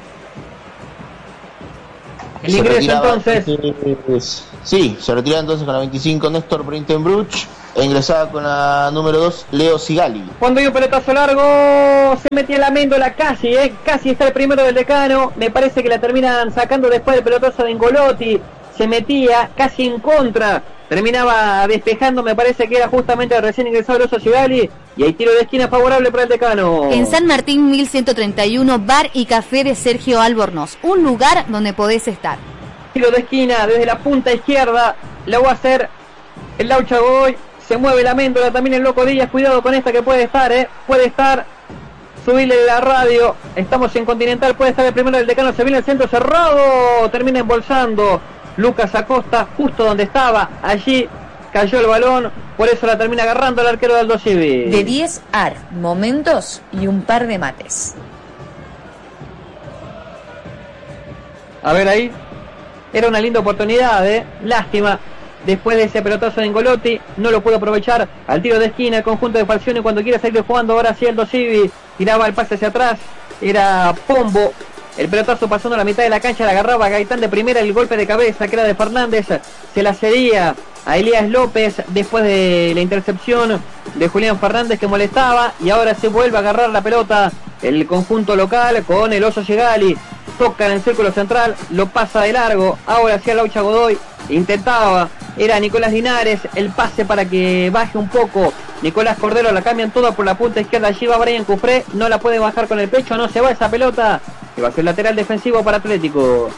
El ingreso entonces. Sí, se retira entonces con la veinticinco Néstor Breitenbruch e ingresaba con la número dos Leo Sigali. Cuando hay un pelotazo largo, se metía la Méndola casi, eh, casi está el primero del Decano. Me parece que la terminan sacando después del pelotazo de Ingolotti. Se metía casi en contra, terminaba despejando, me parece que era justamente el recién ingresado Oso Sigali, y hay tiro de esquina favorable para el Decano. En San Martín mil ciento treinta y uno, bar y café de Sergio Albornoz, un lugar donde podés estar. Tiro de esquina desde la punta izquierda, lo va a hacer el Laucha Godoy, se mueve la Méndola, también el Loco Díaz, cuidado con esta que puede estar, eh, puede estar, subirle la radio, estamos en Continental, puede estar el primero del Decano, se viene el centro cerrado, termina embolsando Lucas Acosta, justo donde estaba, allí cayó el balón, por eso la termina agarrando el arquero de Aldo Civi. De diez A R, momentos y un par de mates. A ver ahí, era una linda oportunidad, eh, lástima, después de ese pelotazo de Ingolotti, no lo pudo aprovechar, al tiro de esquina, el conjunto de Falcioni, cuando quiere salir jugando, ahora sí Aldo Civi, tiraba el pase hacia atrás, era Pombo, el pelotazo pasando a la mitad de la cancha, la agarraba Gaitán de primera, el golpe de cabeza que era de Fernández, se la cedía a Elías López después de la intercepción de Julián Fernández que molestaba, y ahora se vuelve a agarrar la pelota el conjunto local con el Oso Sigali, toca en el círculo central, lo pasa de largo, ahora hacia Laucha Godoy, intentaba, era Nicolás Linares, el pase para que baje un poco Nicolás Cordero, la cambian toda por la punta izquierda, allí va Brian Cufré, no la puede bajar con el pecho, no se va esa pelota, y va a ser lateral defensivo para Atlético.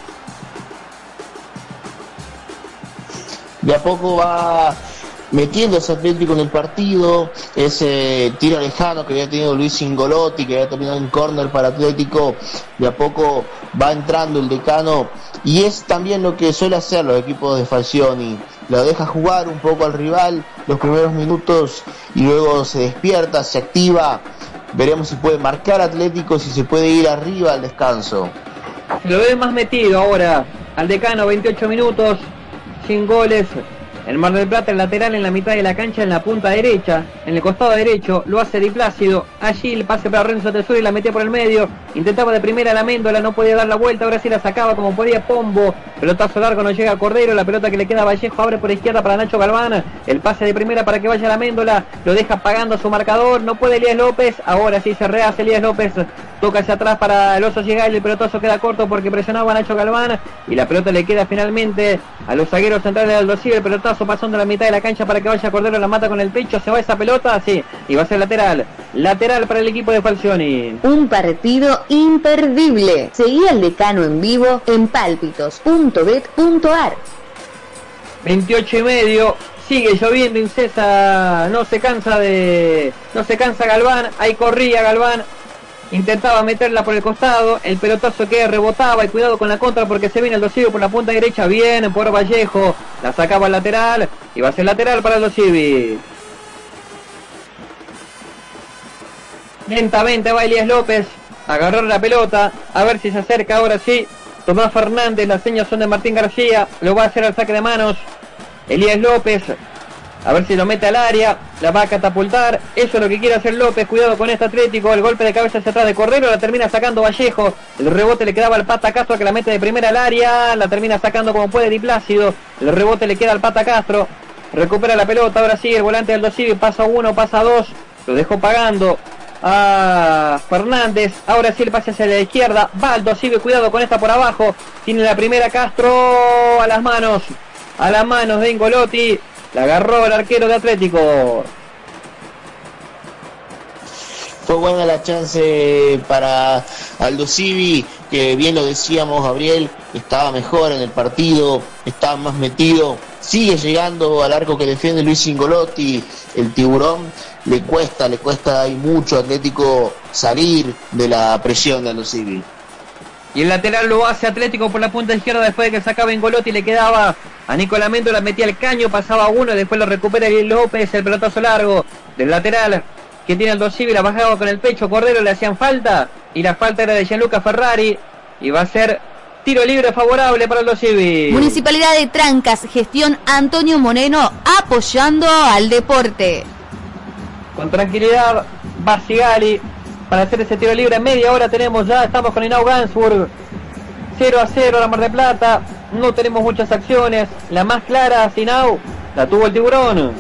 De a poco va metiéndose Atlético en el partido, ese tiro lejano que había tenido Luis Cingolotti, que había terminado en córner para Atlético, de a poco va entrando el Decano, y es también lo que suele hacer los equipos de Falcioni, lo deja jugar un poco al rival los primeros minutos y luego se despierta, se activa. Veremos si puede marcar Atlético, si se puede ir arriba al descanso. Se lo ve más metido ahora al Decano, veintiocho minutos, sin goles. El Mar del Plata, el lateral en la mitad de la cancha, en la punta derecha, en el costado derecho, lo hace Di Plácido. Allí el pase para Renzo Tesori, la metía por el medio, intentaba de primera la Méndola, no podía dar la vuelta, ahora sí la sacaba como podía Pombo. Pelotazo largo, no llega a Cordero, la pelota que le queda a Vallejo, abre por izquierda para Nacho Galván. El pase de primera para que vaya la Méndola, lo deja pagando su marcador, no puede Elías López, ahora sí se rehace Elías López, toca hacia atrás para el Oso Gigal, el pelotazo queda corto porque presionaba a Nacho Galván y la pelota le queda finalmente a los zagueros centrales de Aldo Civi. El pelotazo pasando la mitad de la cancha para que vaya Cordero, la mata con el pecho, se va esa pelota, sí, y va a ser lateral, lateral para el equipo de Falcioni. Un partido imperdible. Seguí al Decano en vivo en pálpitos punto bet punto ar. veintiocho y medio, sigue lloviendo incesa, no se cansa de, no se cansa Galván, ahí corría Galván, intentaba meterla por el costado, el pelotazo que rebotaba, y cuidado con la contra porque se viene el Dosivi por la punta derecha, bien por Vallejo, la sacaba al lateral, y va a ser lateral para el Dosivi. Lentamente va Elías López, agarrar la pelota, a ver si se acerca ahora sí, Tomás Fernández, las señas son de Martín García, lo va a hacer al saque de manos, Elías López, a ver si lo mete al área, la va a catapultar, eso es lo que quiere hacer López, cuidado con este Atlético, el golpe de cabeza hacia atrás de Cordero, la termina sacando Vallejo, el rebote le quedaba al Pata Castro que la mete de primera al área, la termina sacando como puede Di Plácido, el rebote le queda al Pata Castro, recupera la pelota, ahora sí, el volante del Dosivi, pasa uno, pasa dos, lo dejó pagando a Fernández, ahora sí el pase hacia la izquierda, va al Dosivi, cuidado con esta por abajo, tiene la primera Castro a las manos, a las manos de Ingolotti, la agarró el arquero de Atlético. Fue buena la chance para Aldo Civi, que bien lo decíamos Gabriel, estaba mejor en el partido, estaba más metido, sigue llegando al arco que defiende Luis Cingolotti, el tiburón, le cuesta, le cuesta ahí mucho a Atlético salir de la presión de Aldo Civi. Y el lateral lo hace Atlético por la punta izquierda después de que sacaba Ingolotti, le quedaba a Nicolás Méndola, metía el caño, pasaba uno, después lo recupera Elías López, el pelotazo largo del lateral que tiene el Dosivi, la bajaba con el pecho, Cordero le hacían falta, y la falta era de Gianluca Ferrari, y va a ser tiro libre favorable para el Dosivi. Municipalidad de Trancas, gestión Antonio Moreno, apoyando al deporte. Con tranquilidad va Sigali para hacer ese tiro libre. En media hora tenemos ya, estamos con Hinau Gansburg, cero a cero la Mar del Plata, no tenemos muchas acciones, la más clara, Hinau, la tuvo el tiburón.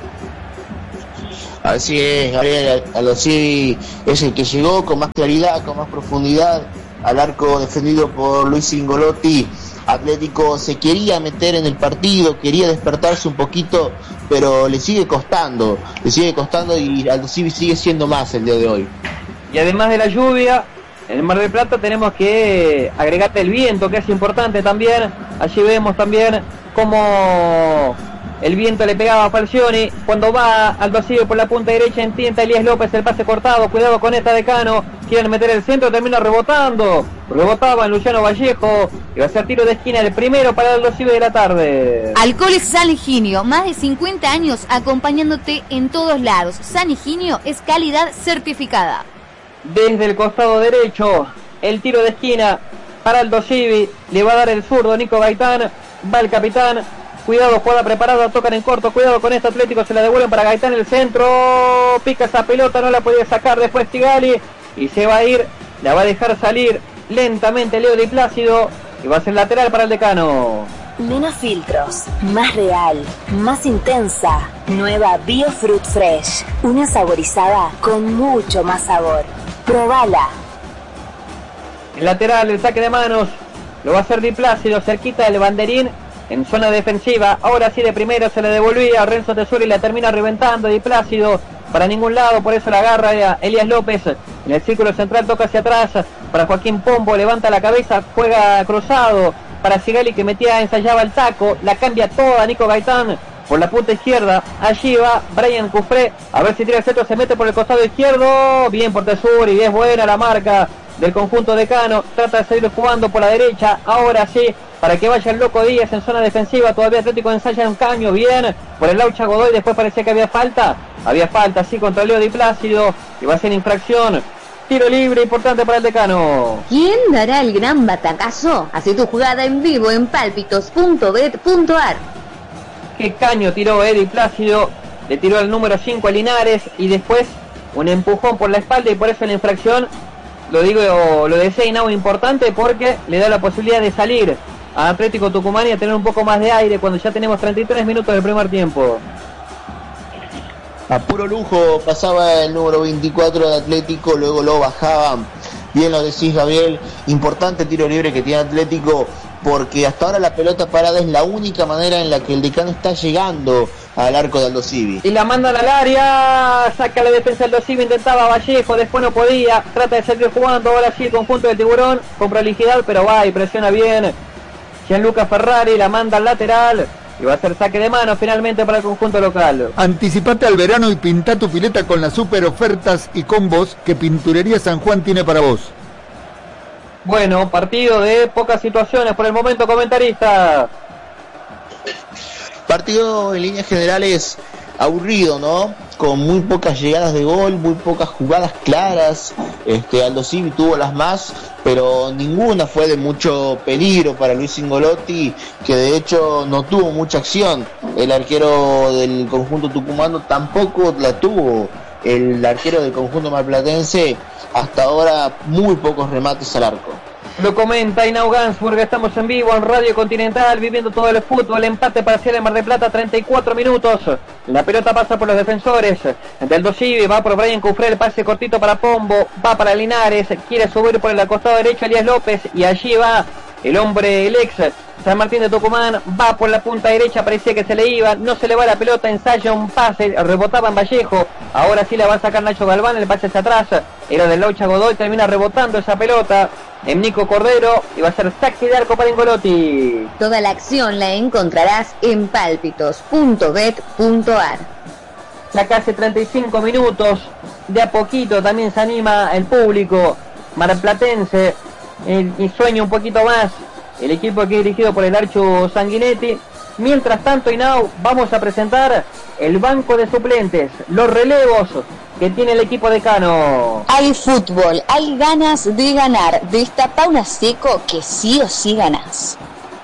Así es, Gabriel, Aldo Civi es el que llegó con más claridad, con más profundidad al arco defendido por Luis Cingolotti. Atlético se quería meter en el partido, quería despertarse un poquito, pero le sigue costando, le sigue costando y Aldo Civi sigue siendo más el día de hoy. Y además de la lluvia, en el Mar del Plata tenemos que agregarte el viento, que es importante también. Allí vemos también cómo el viento le pegaba a Falcioni. Cuando va al vacío por la punta derecha, intenta Elías López el pase cortado. Cuidado con esta Decano. Quieren meter el centro, termina rebotando. Rebotaba en Luciano Vallejo. Y va a ser tiro de esquina el primero para el Dosivi de la tarde. Alcoholes San Higinio, más de cincuenta años acompañándote en todos lados. San Higinio es calidad certificada. Desde el costado derecho, el tiro de esquina para el Dosivi, le va a dar el zurdo Nico Gaitán, va el capitán, cuidado, jugada preparada, tocan en corto, cuidado con este Atlético, se la devuelven para Gaitán, el centro, pica esa pelota, no la podía sacar después Sigali, y se va a ir, la va a dejar salir lentamente Leo Di Plácido, y va a ser lateral para el Decano. Menos filtros, más real, más intensa. Nueva Biofruit Fresh, una saborizada con mucho más sabor. Probala. El lateral, el saque de manos, lo va a hacer Di Plácido, cerquita del banderín, en zona defensiva. Ahora sí de primero se le devolvía a Renzo Tesori y la termina reventando Di Plácido para ningún lado, por eso la agarra Elías López en el círculo central, toca hacia atrás para Joaquín Pombo, levanta la cabeza, juega cruzado para Sigali que metía, ensayaba el taco, la cambia toda Nico Gaitán por la punta izquierda. Allí va Brian Cufré, a ver si tira el centro, se mete por el costado izquierdo, bien por Tesuri, es buena la marca del conjunto decano, trata de seguir jugando por la derecha, ahora sí, para que vaya el Loco Díaz en zona defensiva, todavía Atlético ensaya un caño, bien, por el Laucha Godoy, después parecía que había falta, había falta, sí, contra Leo Di Plácido, y va a ser infracción, tiro libre importante para el decano. ¿Quién dará el gran batacazo? Hace tu jugada en vivo en palpitos punto bet punto ar. Qué caño tiró Eddie Plácido, le tiró el número cinco a Linares, y después un empujón por la espalda, y por eso la infracción. Lo digo, lo desea Inau importante porque le da la posibilidad de salir a Atlético Tucumán y a tener un poco más de aire cuando ya tenemos treinta y tres minutos del primer tiempo. A puro lujo pasaba el número veinticuatro de Atlético, luego lo bajaban. Bien lo decís, Gabriel, importante tiro libre que tiene Atlético, porque hasta ahora la pelota parada es la única manera en la que el decano está llegando al arco de Aldo Civi. Y la mandan al área, saca la defensa Aldo Civi, intentaba Vallejo, después no podía, trata de seguir jugando, ahora sí el conjunto del Tiburón, con prolijidad, pero va y presiona bien Gianluca Ferrari, la manda al lateral, y va a ser saque de mano finalmente para el conjunto local. Anticipate al verano y pintá tu pileta con las super ofertas y combos que Pinturería San Juan tiene para vos. Bueno, partido de pocas situaciones por el momento, comentarista. Partido en líneas generales aburrido, ¿no? Con muy pocas llegadas de gol, muy pocas jugadas claras. Este, Aldo Civi tuvo las más, pero ninguna fue de mucho peligro para Luis Ingolotti, que de hecho no tuvo mucha acción. El arquero del conjunto tucumano tampoco la tuvo. El arquero del conjunto marplatense, hasta ahora muy pocos remates al arco. Lo comenta Inau Gansburg, estamos en vivo en Radio Continental, viviendo todo el fútbol, empate parcial en Mar del Plata, treinta y cuatro minutos, la pelota pasa por los defensores del Aldo Civi, va por Brian Cufré, el pase cortito para Pombo, va para Linares, quiere subir por el costado derecho Elías López, y allí va el hombre, el ex San Martín de Tucumán, va por la punta derecha, parecía que se le iba, no se le va la pelota, ensaya un pase, rebotaba en Vallejo, ahora sí la va a sacar Nacho Galván, el pase hacia atrás, era del Laucha Godoy, termina rebotando esa pelota en Nico Cordero, y va a ser saque de arco para Ingolotti. Toda la acción la encontrarás en palpitos punto bet punto ar. Ya casi treinta y cinco minutos, de a poquito también se anima el público marplatense, y sueña un poquito más el equipo que es dirigido por el Archo Sanguinetti. Mientras tanto, Inau, vamos a presentar el banco de suplentes, los relevos que tiene el equipo decano. Hay fútbol, hay ganas de ganar. Destapa una seco que sí o sí ganás.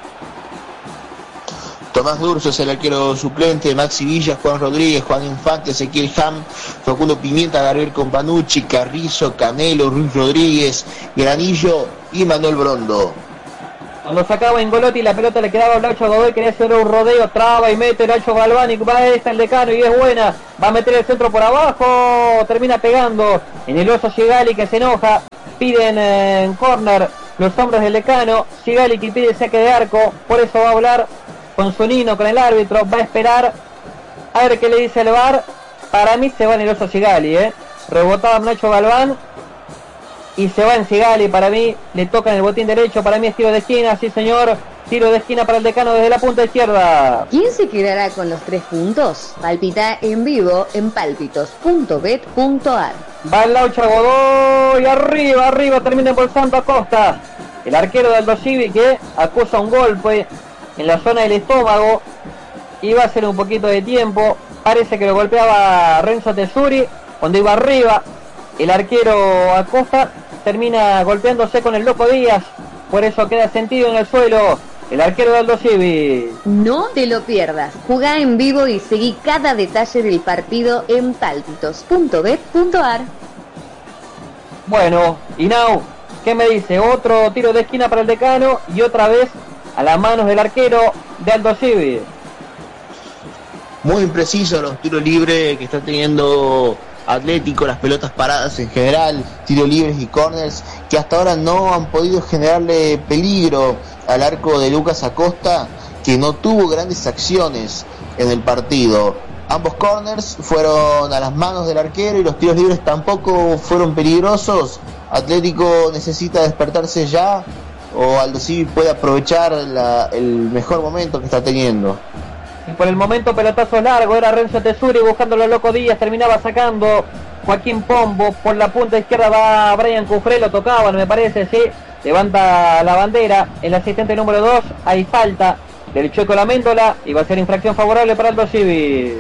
Tomás Durso es el arquero suplente, Maxi Villas, Juan Rodríguez, Juan Infante, Ezequiel Ham, Facundo Pimienta, Gabriel Companucci, Carrizo, Canelo, Ruiz Rodríguez, Granillo y Manuel Brondo. Cuando sacaba Ingolotti, la pelota le quedaba a Nacho Godoy, quería hacer un rodeo, traba y mete Nacho Galván, y va esta el decano y es buena, va a meter el centro por abajo, termina pegando en el oso Sigali, que se enoja, piden eh, en córner los hombres del decano, Sigali que pide saque de arco, por eso va a hablar con Zunino, con el árbitro, va a esperar a ver qué le dice el V A R. Para mí se va en el oso Sigali, eh. rebotaba Nacho Galván y se va en Sigali, para mí le toca en el botín derecho, para mí es tiro de esquina, sí señor, tiro de esquina para el decano desde la punta izquierda. ¿Quién se quedará con los tres puntos? Palpita en vivo en palpitos punto bet punto ar. Va el Laucha Godoy, arriba, arriba, termina impulsando a Costa, el arquero del Aldo Civi, que acusa un golpe en la zona del estómago, iba a hacer un poquito de tiempo, parece que lo golpeaba Renzo Tesuri, cuando iba arriba, el arquero Acosta termina golpeándose con el Loco Díaz, por eso queda sentido en el suelo el arquero de Aldo Civi. No te lo pierdas, jugá en vivo y seguí cada detalle del partido en palpitos punto bet punto ar. Bueno, Inau, ¿qué me dice? Otro tiro de esquina para el decano y otra vez a las manos del arquero de Aldo Civi. Muy imprecisos los tiros libres que está teniendo Atlético, las pelotas paradas en general, tiros libres y corners, que hasta ahora no han podido generarle peligro al arco de Lucas Acosta, que no tuvo grandes acciones en el partido. Ambos corners fueron a las manos del arquero y los tiros libres tampoco fueron peligrosos, ¿Atlético necesita despertarse ya o Aldo Civi puede aprovechar la, el mejor momento que está teniendo? Y por el momento pelotazo largo, era Renzo Tesuri buscándolo al Loco Díaz, terminaba sacando Joaquín Pombo, por la punta izquierda va Brian Cufré, lo tocaban me parece, sí, levanta la bandera, el asistente número dos, hay falta del Chueco Laméndola y va a ser infracción favorable para Aldo Civi.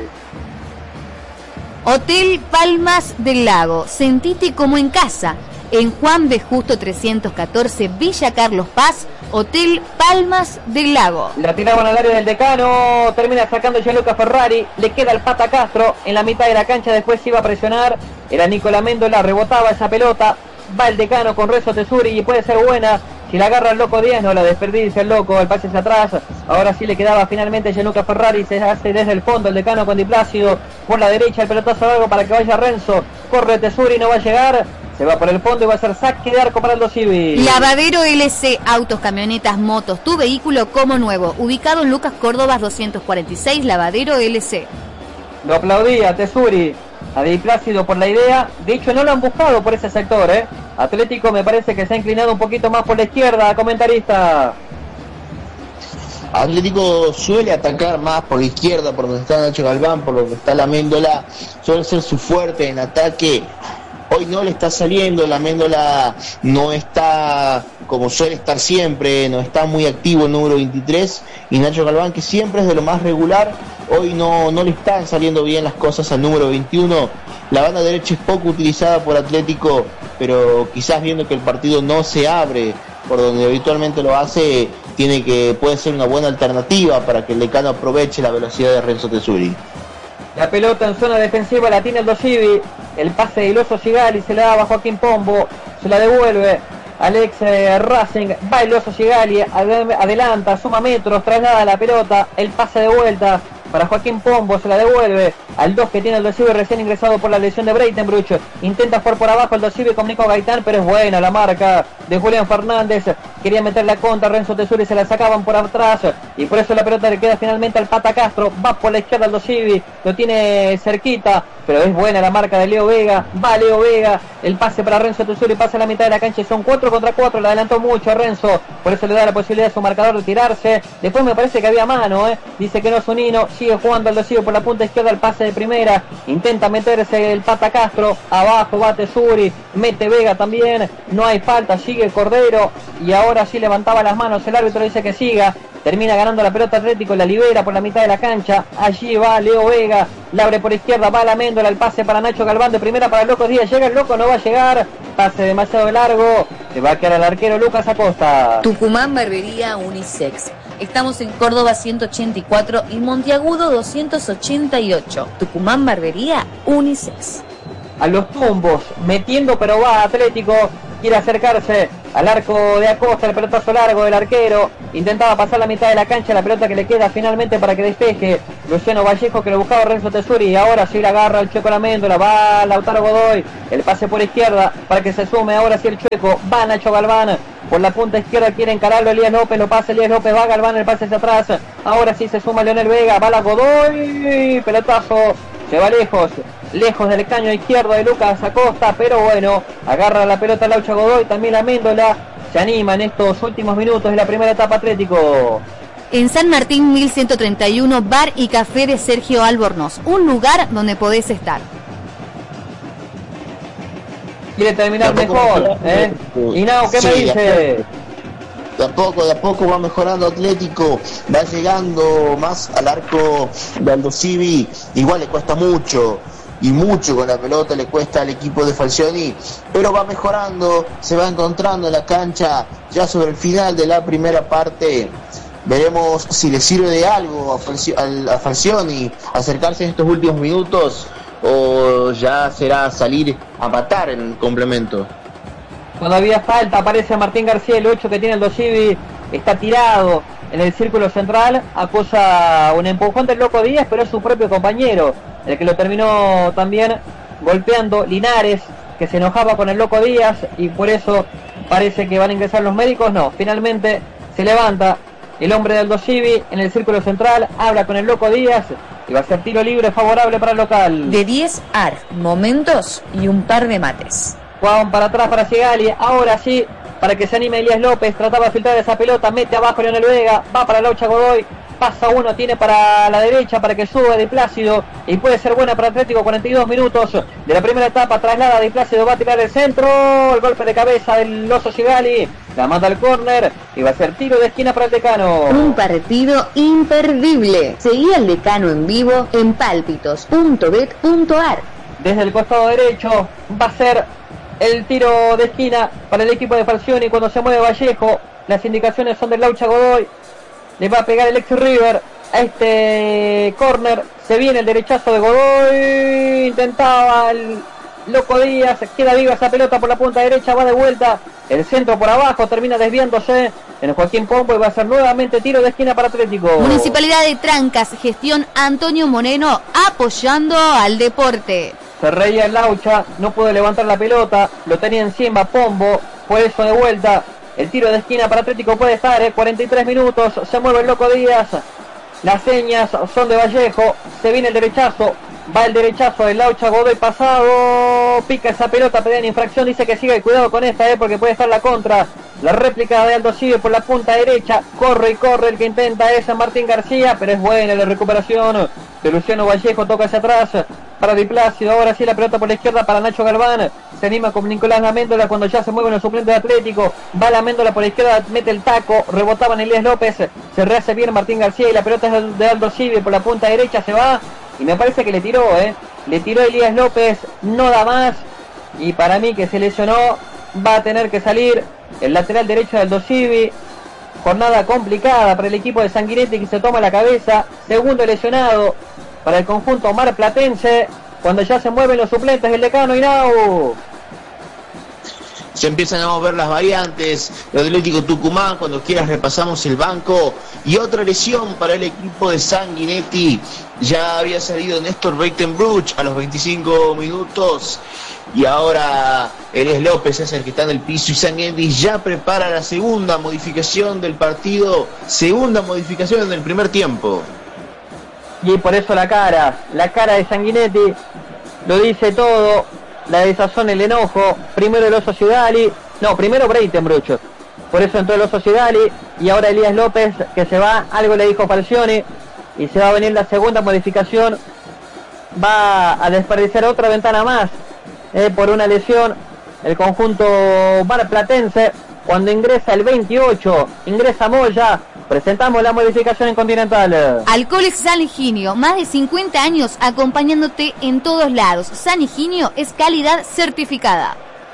Hotel Palmas del Lago, sentite como en casa, en Juan B. Justo trescientos catorce, Villa Carlos Paz, Hotel Palmas del Lago. La tiraban al área del Decano, termina sacando Gianluca Ferrari, le queda el Pata Castro en la mitad de la cancha, después iba a presionar, era Nicolás Méndola, rebotaba esa pelota, va el Decano con Renzo Tesuri y puede ser buena, si la agarra el Loco Díaz no la desperdicia el Loco, el pase hacia atrás, ahora sí le quedaba finalmente Gianluca Ferrari, se hace desde el fondo el Decano con Di Plácido, por la derecha el pelotazo largo para que vaya Renzo, corre Tesuri, no va a llegar, se va por el fondo y va a ser saque de arco para Aldo Civi. Lavadero L C, autos, camionetas, motos, tu vehículo como nuevo, ubicado en Lucas Córdoba doscientos cuarenta y seis, Lavadero L C. Lo aplaudía Tesuri a Di Plácido por la idea, de hecho no lo han buscado por ese sector, ¿eh? Atlético me parece que se ha inclinado un poquito más por la izquierda, comentarista. Atlético suele atacar más por la izquierda, por donde está Nacho Galván, por donde está la Méndola, suele ser su fuerte en ataque. Hoy no le está saliendo, la Méndola no está como suele estar siempre, no está muy activo el número veintitrés, y Nacho Galván, que siempre es de lo más regular, hoy no, no le están saliendo bien las cosas al número veintiuno. La banda derecha es poco utilizada por Atlético, pero quizás viendo que el partido no se abre por donde habitualmente lo hace, tiene que puede ser una buena alternativa para que el Decano aproveche la velocidad de Renzo Tesuri. La pelota en zona defensiva la tiene Aldo Civi, el pase de Iloso Sigali se la da a Joaquín Pombo, se la devuelve Alex eh, Racing, va Iloso Sigali, ad- adelanta, suma metros, traslada la pelota, el pase de vuelta para Joaquín Pombo, se la devuelve al dos que tiene Aldo Civi recién ingresado por la lesión de Breitenbruch, intenta jugar por abajo Aldo Civi con Nico Gaitán, pero es buena la marca de Julián Fernández, quería meter la contra, Renzo Tesuri se la sacaban por atrás y por eso la pelota le queda finalmente al Pata Castro, va por la izquierda Aldo Civi, lo tiene cerquita, pero es buena la marca de Leo Vega, va Leo Vega, el pase para Renzo Tesuri, pasa a la mitad de la cancha y son cuatro contra cuatro, le adelantó mucho a Renzo, por eso le da la posibilidad a su marcador de tirarse, después me parece que había mano, ¿eh? Dice que no es un hino, sigue jugando Aldo Civi por la punta izquierda, el pase de primera, intenta meterse el Pata Castro, abajo va Tesuri, mete Vega también, no hay falta, sigue Cordero y ahora sí levantaba las manos, el árbitro dice que siga, termina ganando la pelota Atlético, la libera por la mitad de la cancha, allí va Leo Vega, la abre por izquierda, va la Méndola, el pase para Nacho Galván de primera para el Loco Díaz, llega el Loco, no va a llegar, pase demasiado largo, se va a quedar el arquero Lucas Acosta. Tucumán Barbería Unisex. Estamos en Córdoba ciento ochenta y cuatro y Monteagudo doscientos ochenta y ocho. Tucumán Barbería Unisex. A los tumbos, metiendo pero va Atlético, quiere acercarse al arco de Acosta, el pelotazo largo del arquero, intentaba pasar la mitad de la cancha, la pelota que le queda finalmente para que despeje Luciano Vallejo, que lo buscaba Renzo Tesuri, y ahora sí la agarra el Chueco Laméndola, va Lautaro Godoy, el pase por izquierda para que se sume ahora sí el Chueco, va Nacho Galván, por la punta izquierda quiere encararlo Elías López, lo pasa Elías López, va Galván, el pase hacia atrás, ahora sí se suma Leonel Vega, va la Godoy, pelotazo, se va lejos, lejos del caño izquierdo de Lucas Acosta, pero bueno, agarra la pelota Laucha Godoy, también la Méndola, se anima en estos últimos minutos de la primera etapa Atlético. En San Martín mil ciento treinta y uno, Bar y Café de Sergio Albornoz, un lugar donde podés estar. Quiere terminar mejor, ¿eh? Y Nao, ¿qué sí, me dice? De a poco, de a poco va mejorando Atlético, va llegando más al arco de Aldo Civi, igual le cuesta mucho, y mucho con la pelota le cuesta al equipo de Falcioni, pero va mejorando, se va encontrando en la cancha, ya sobre el final de la primera parte. Veremos si le sirve de algo a Falcioni acercarse en estos últimos minutos, o ya será salir a matar en el complemento. Cuando había falta aparece Martín García, el ocho que tiene el Aldo Civi, está tirado en el círculo central, acusa un empujón del Loco Díaz, pero es su propio compañero el que lo terminó también golpeando. Linares, que se enojaba con el Loco Díaz y por eso parece que van a ingresar los médicos. No, finalmente se levanta el hombre de Aldo Civi en el círculo central, habla con el Loco Díaz y va a ser tiro libre favorable para el local. De diez A R, momentos y un par de mates. Juan para atrás para Sigali, ahora sí, para que se anime Elías López, trataba de filtrar esa pelota, mete abajo Leonel Vega, va para Laucha Godoy, pasa uno, tiene para la derecha para que suba Di Plácido y puede ser buena para Atlético. Cuarenta y dos minutos de la primera etapa, traslada Di Plácido, va a tirar el centro, el golpe de cabeza del Oso Sigali, la manda al córner y va a ser tiro de esquina para el Decano. Un partido imperdible. Seguí al Decano en vivo en pálpitos punto bet punto ar. Desde el costado derecho va a ser el tiro de esquina para el equipo de Falcioni. Cuando se mueve Vallejo, las indicaciones son del Laucha Godoy. Le va a pegar el ex River a este córner. Se viene el derechazo de Godoy. Intentaba el Loco Díaz. Queda viva esa pelota por la punta derecha. Va de vuelta. El centro por abajo. Termina desviándose en Joaquín Pombo. Y va a ser nuevamente tiro de esquina para Atlético. Municipalidad de Trancas. Gestión Antonio Moreno. Apoyando al deporte. Se reía el Laucha. No pudo levantar la pelota. Lo tenía encima Pombo. Por eso de vuelta. El tiro de esquina para Atlético puede estar, ¿eh? cuarenta y tres minutos, se mueve el Loco Díaz, las señas son de Vallejo, se viene el derechazo, va el derechazo del Laucha Godoy pasado, pica esa pelota, pedía en infracción, dice que siga y cuidado con esta, ¿eh? porque puede estar la contra, la réplica de Aldo Civi por la punta derecha, corre y corre, el que intenta es Martín García, pero es buena la recuperación de Luciano Vallejo, toca hacia atrás para Di Plácido, ahora sí la pelota por la izquierda para Nacho Galván, se anima con Nicolás Laméndola cuando ya se mueven los suplentes de Atlético, va Laméndola por la izquierda, mete el taco, rebotaba en Elías López, se rehace bien Martín García y la pelota es de Aldo Civi por la punta derecha, se va y me parece que le tiró, eh, le tiró Elías López, no da más y para mí que se lesionó, va a tener que salir el lateral derecho de Aldo Civi. Jornada complicada para el equipo de Sanguinetti que se toma la cabeza, segundo lesionado para el conjunto marplatense, cuando ya se mueven los suplentes del Decano y Nau. Se empiezan a mover las variantes, el Atlético Tucumán, cuando quieras repasamos el banco, y otra lesión para el equipo de Sanguinetti, ya había salido Néstor Breitenbruch a los veinticinco minutos, y ahora Elías López es el que está en el piso, y Sanguinetti ya prepara la segunda modificación del partido, segunda modificación en el primer tiempo. Y por eso la cara, la cara de Sanguinetti lo dice todo, la desazón, el enojo, primero el Oso Sigali, no, primero Breitenbruch, por eso entró el Oso Sigali, y ahora Elías López que se va, algo le dijo Falcioni, y se va a venir la segunda modificación, va a desperdiciar otra ventana más, eh, por una lesión, el conjunto marplatense, cuando ingresa el veintiocho, ingresa Moya. Presentamos la modificación en Continental. Alcoholes San Higinio, más de cincuenta años acompañándote en todos lados. San Higinio es calidad certificada.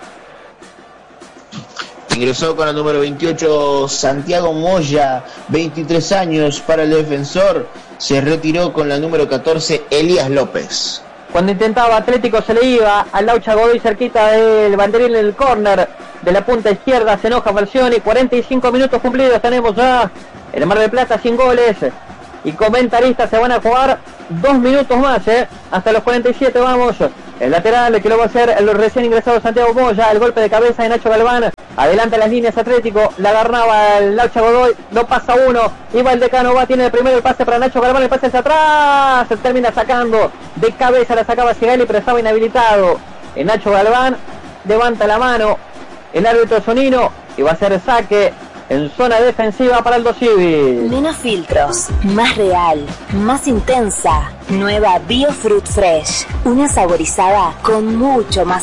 Ingresó con el número veintiocho Santiago Moya, veintitrés años para el defensor. Se retiró con la número catorce Elías López. Cuando intentaba Atlético se le iba al Laucha Godoy cerquita del banderín en el córner de la punta izquierda, se enoja Falcioni. Cuarenta y cinco minutos cumplidos tenemos ya el Mar del Plata sin goles y comentaristas se van a jugar dos minutos más, eh, hasta los cuarenta y siete vamos. El lateral que lo va a hacer el recién ingresado Santiago Moya, el golpe de cabeza de Nacho Galván, adelanta las líneas Atlético, la agarraba el Laucha Godoy, lo pasa uno, iba el Decano, va, tiene el primero el pase para Nacho Galván, el pase hacia atrás, se termina sacando de cabeza, la sacaba Sigali pero estaba inhabilitado. El Nacho Galván levanta la mano, el árbitro Sonino, y va a ser saque en zona defensiva para Aldo Civi. Menos filtros, más real, más intensa. Nueva Biofruit Fresh, una saborizada con mucho más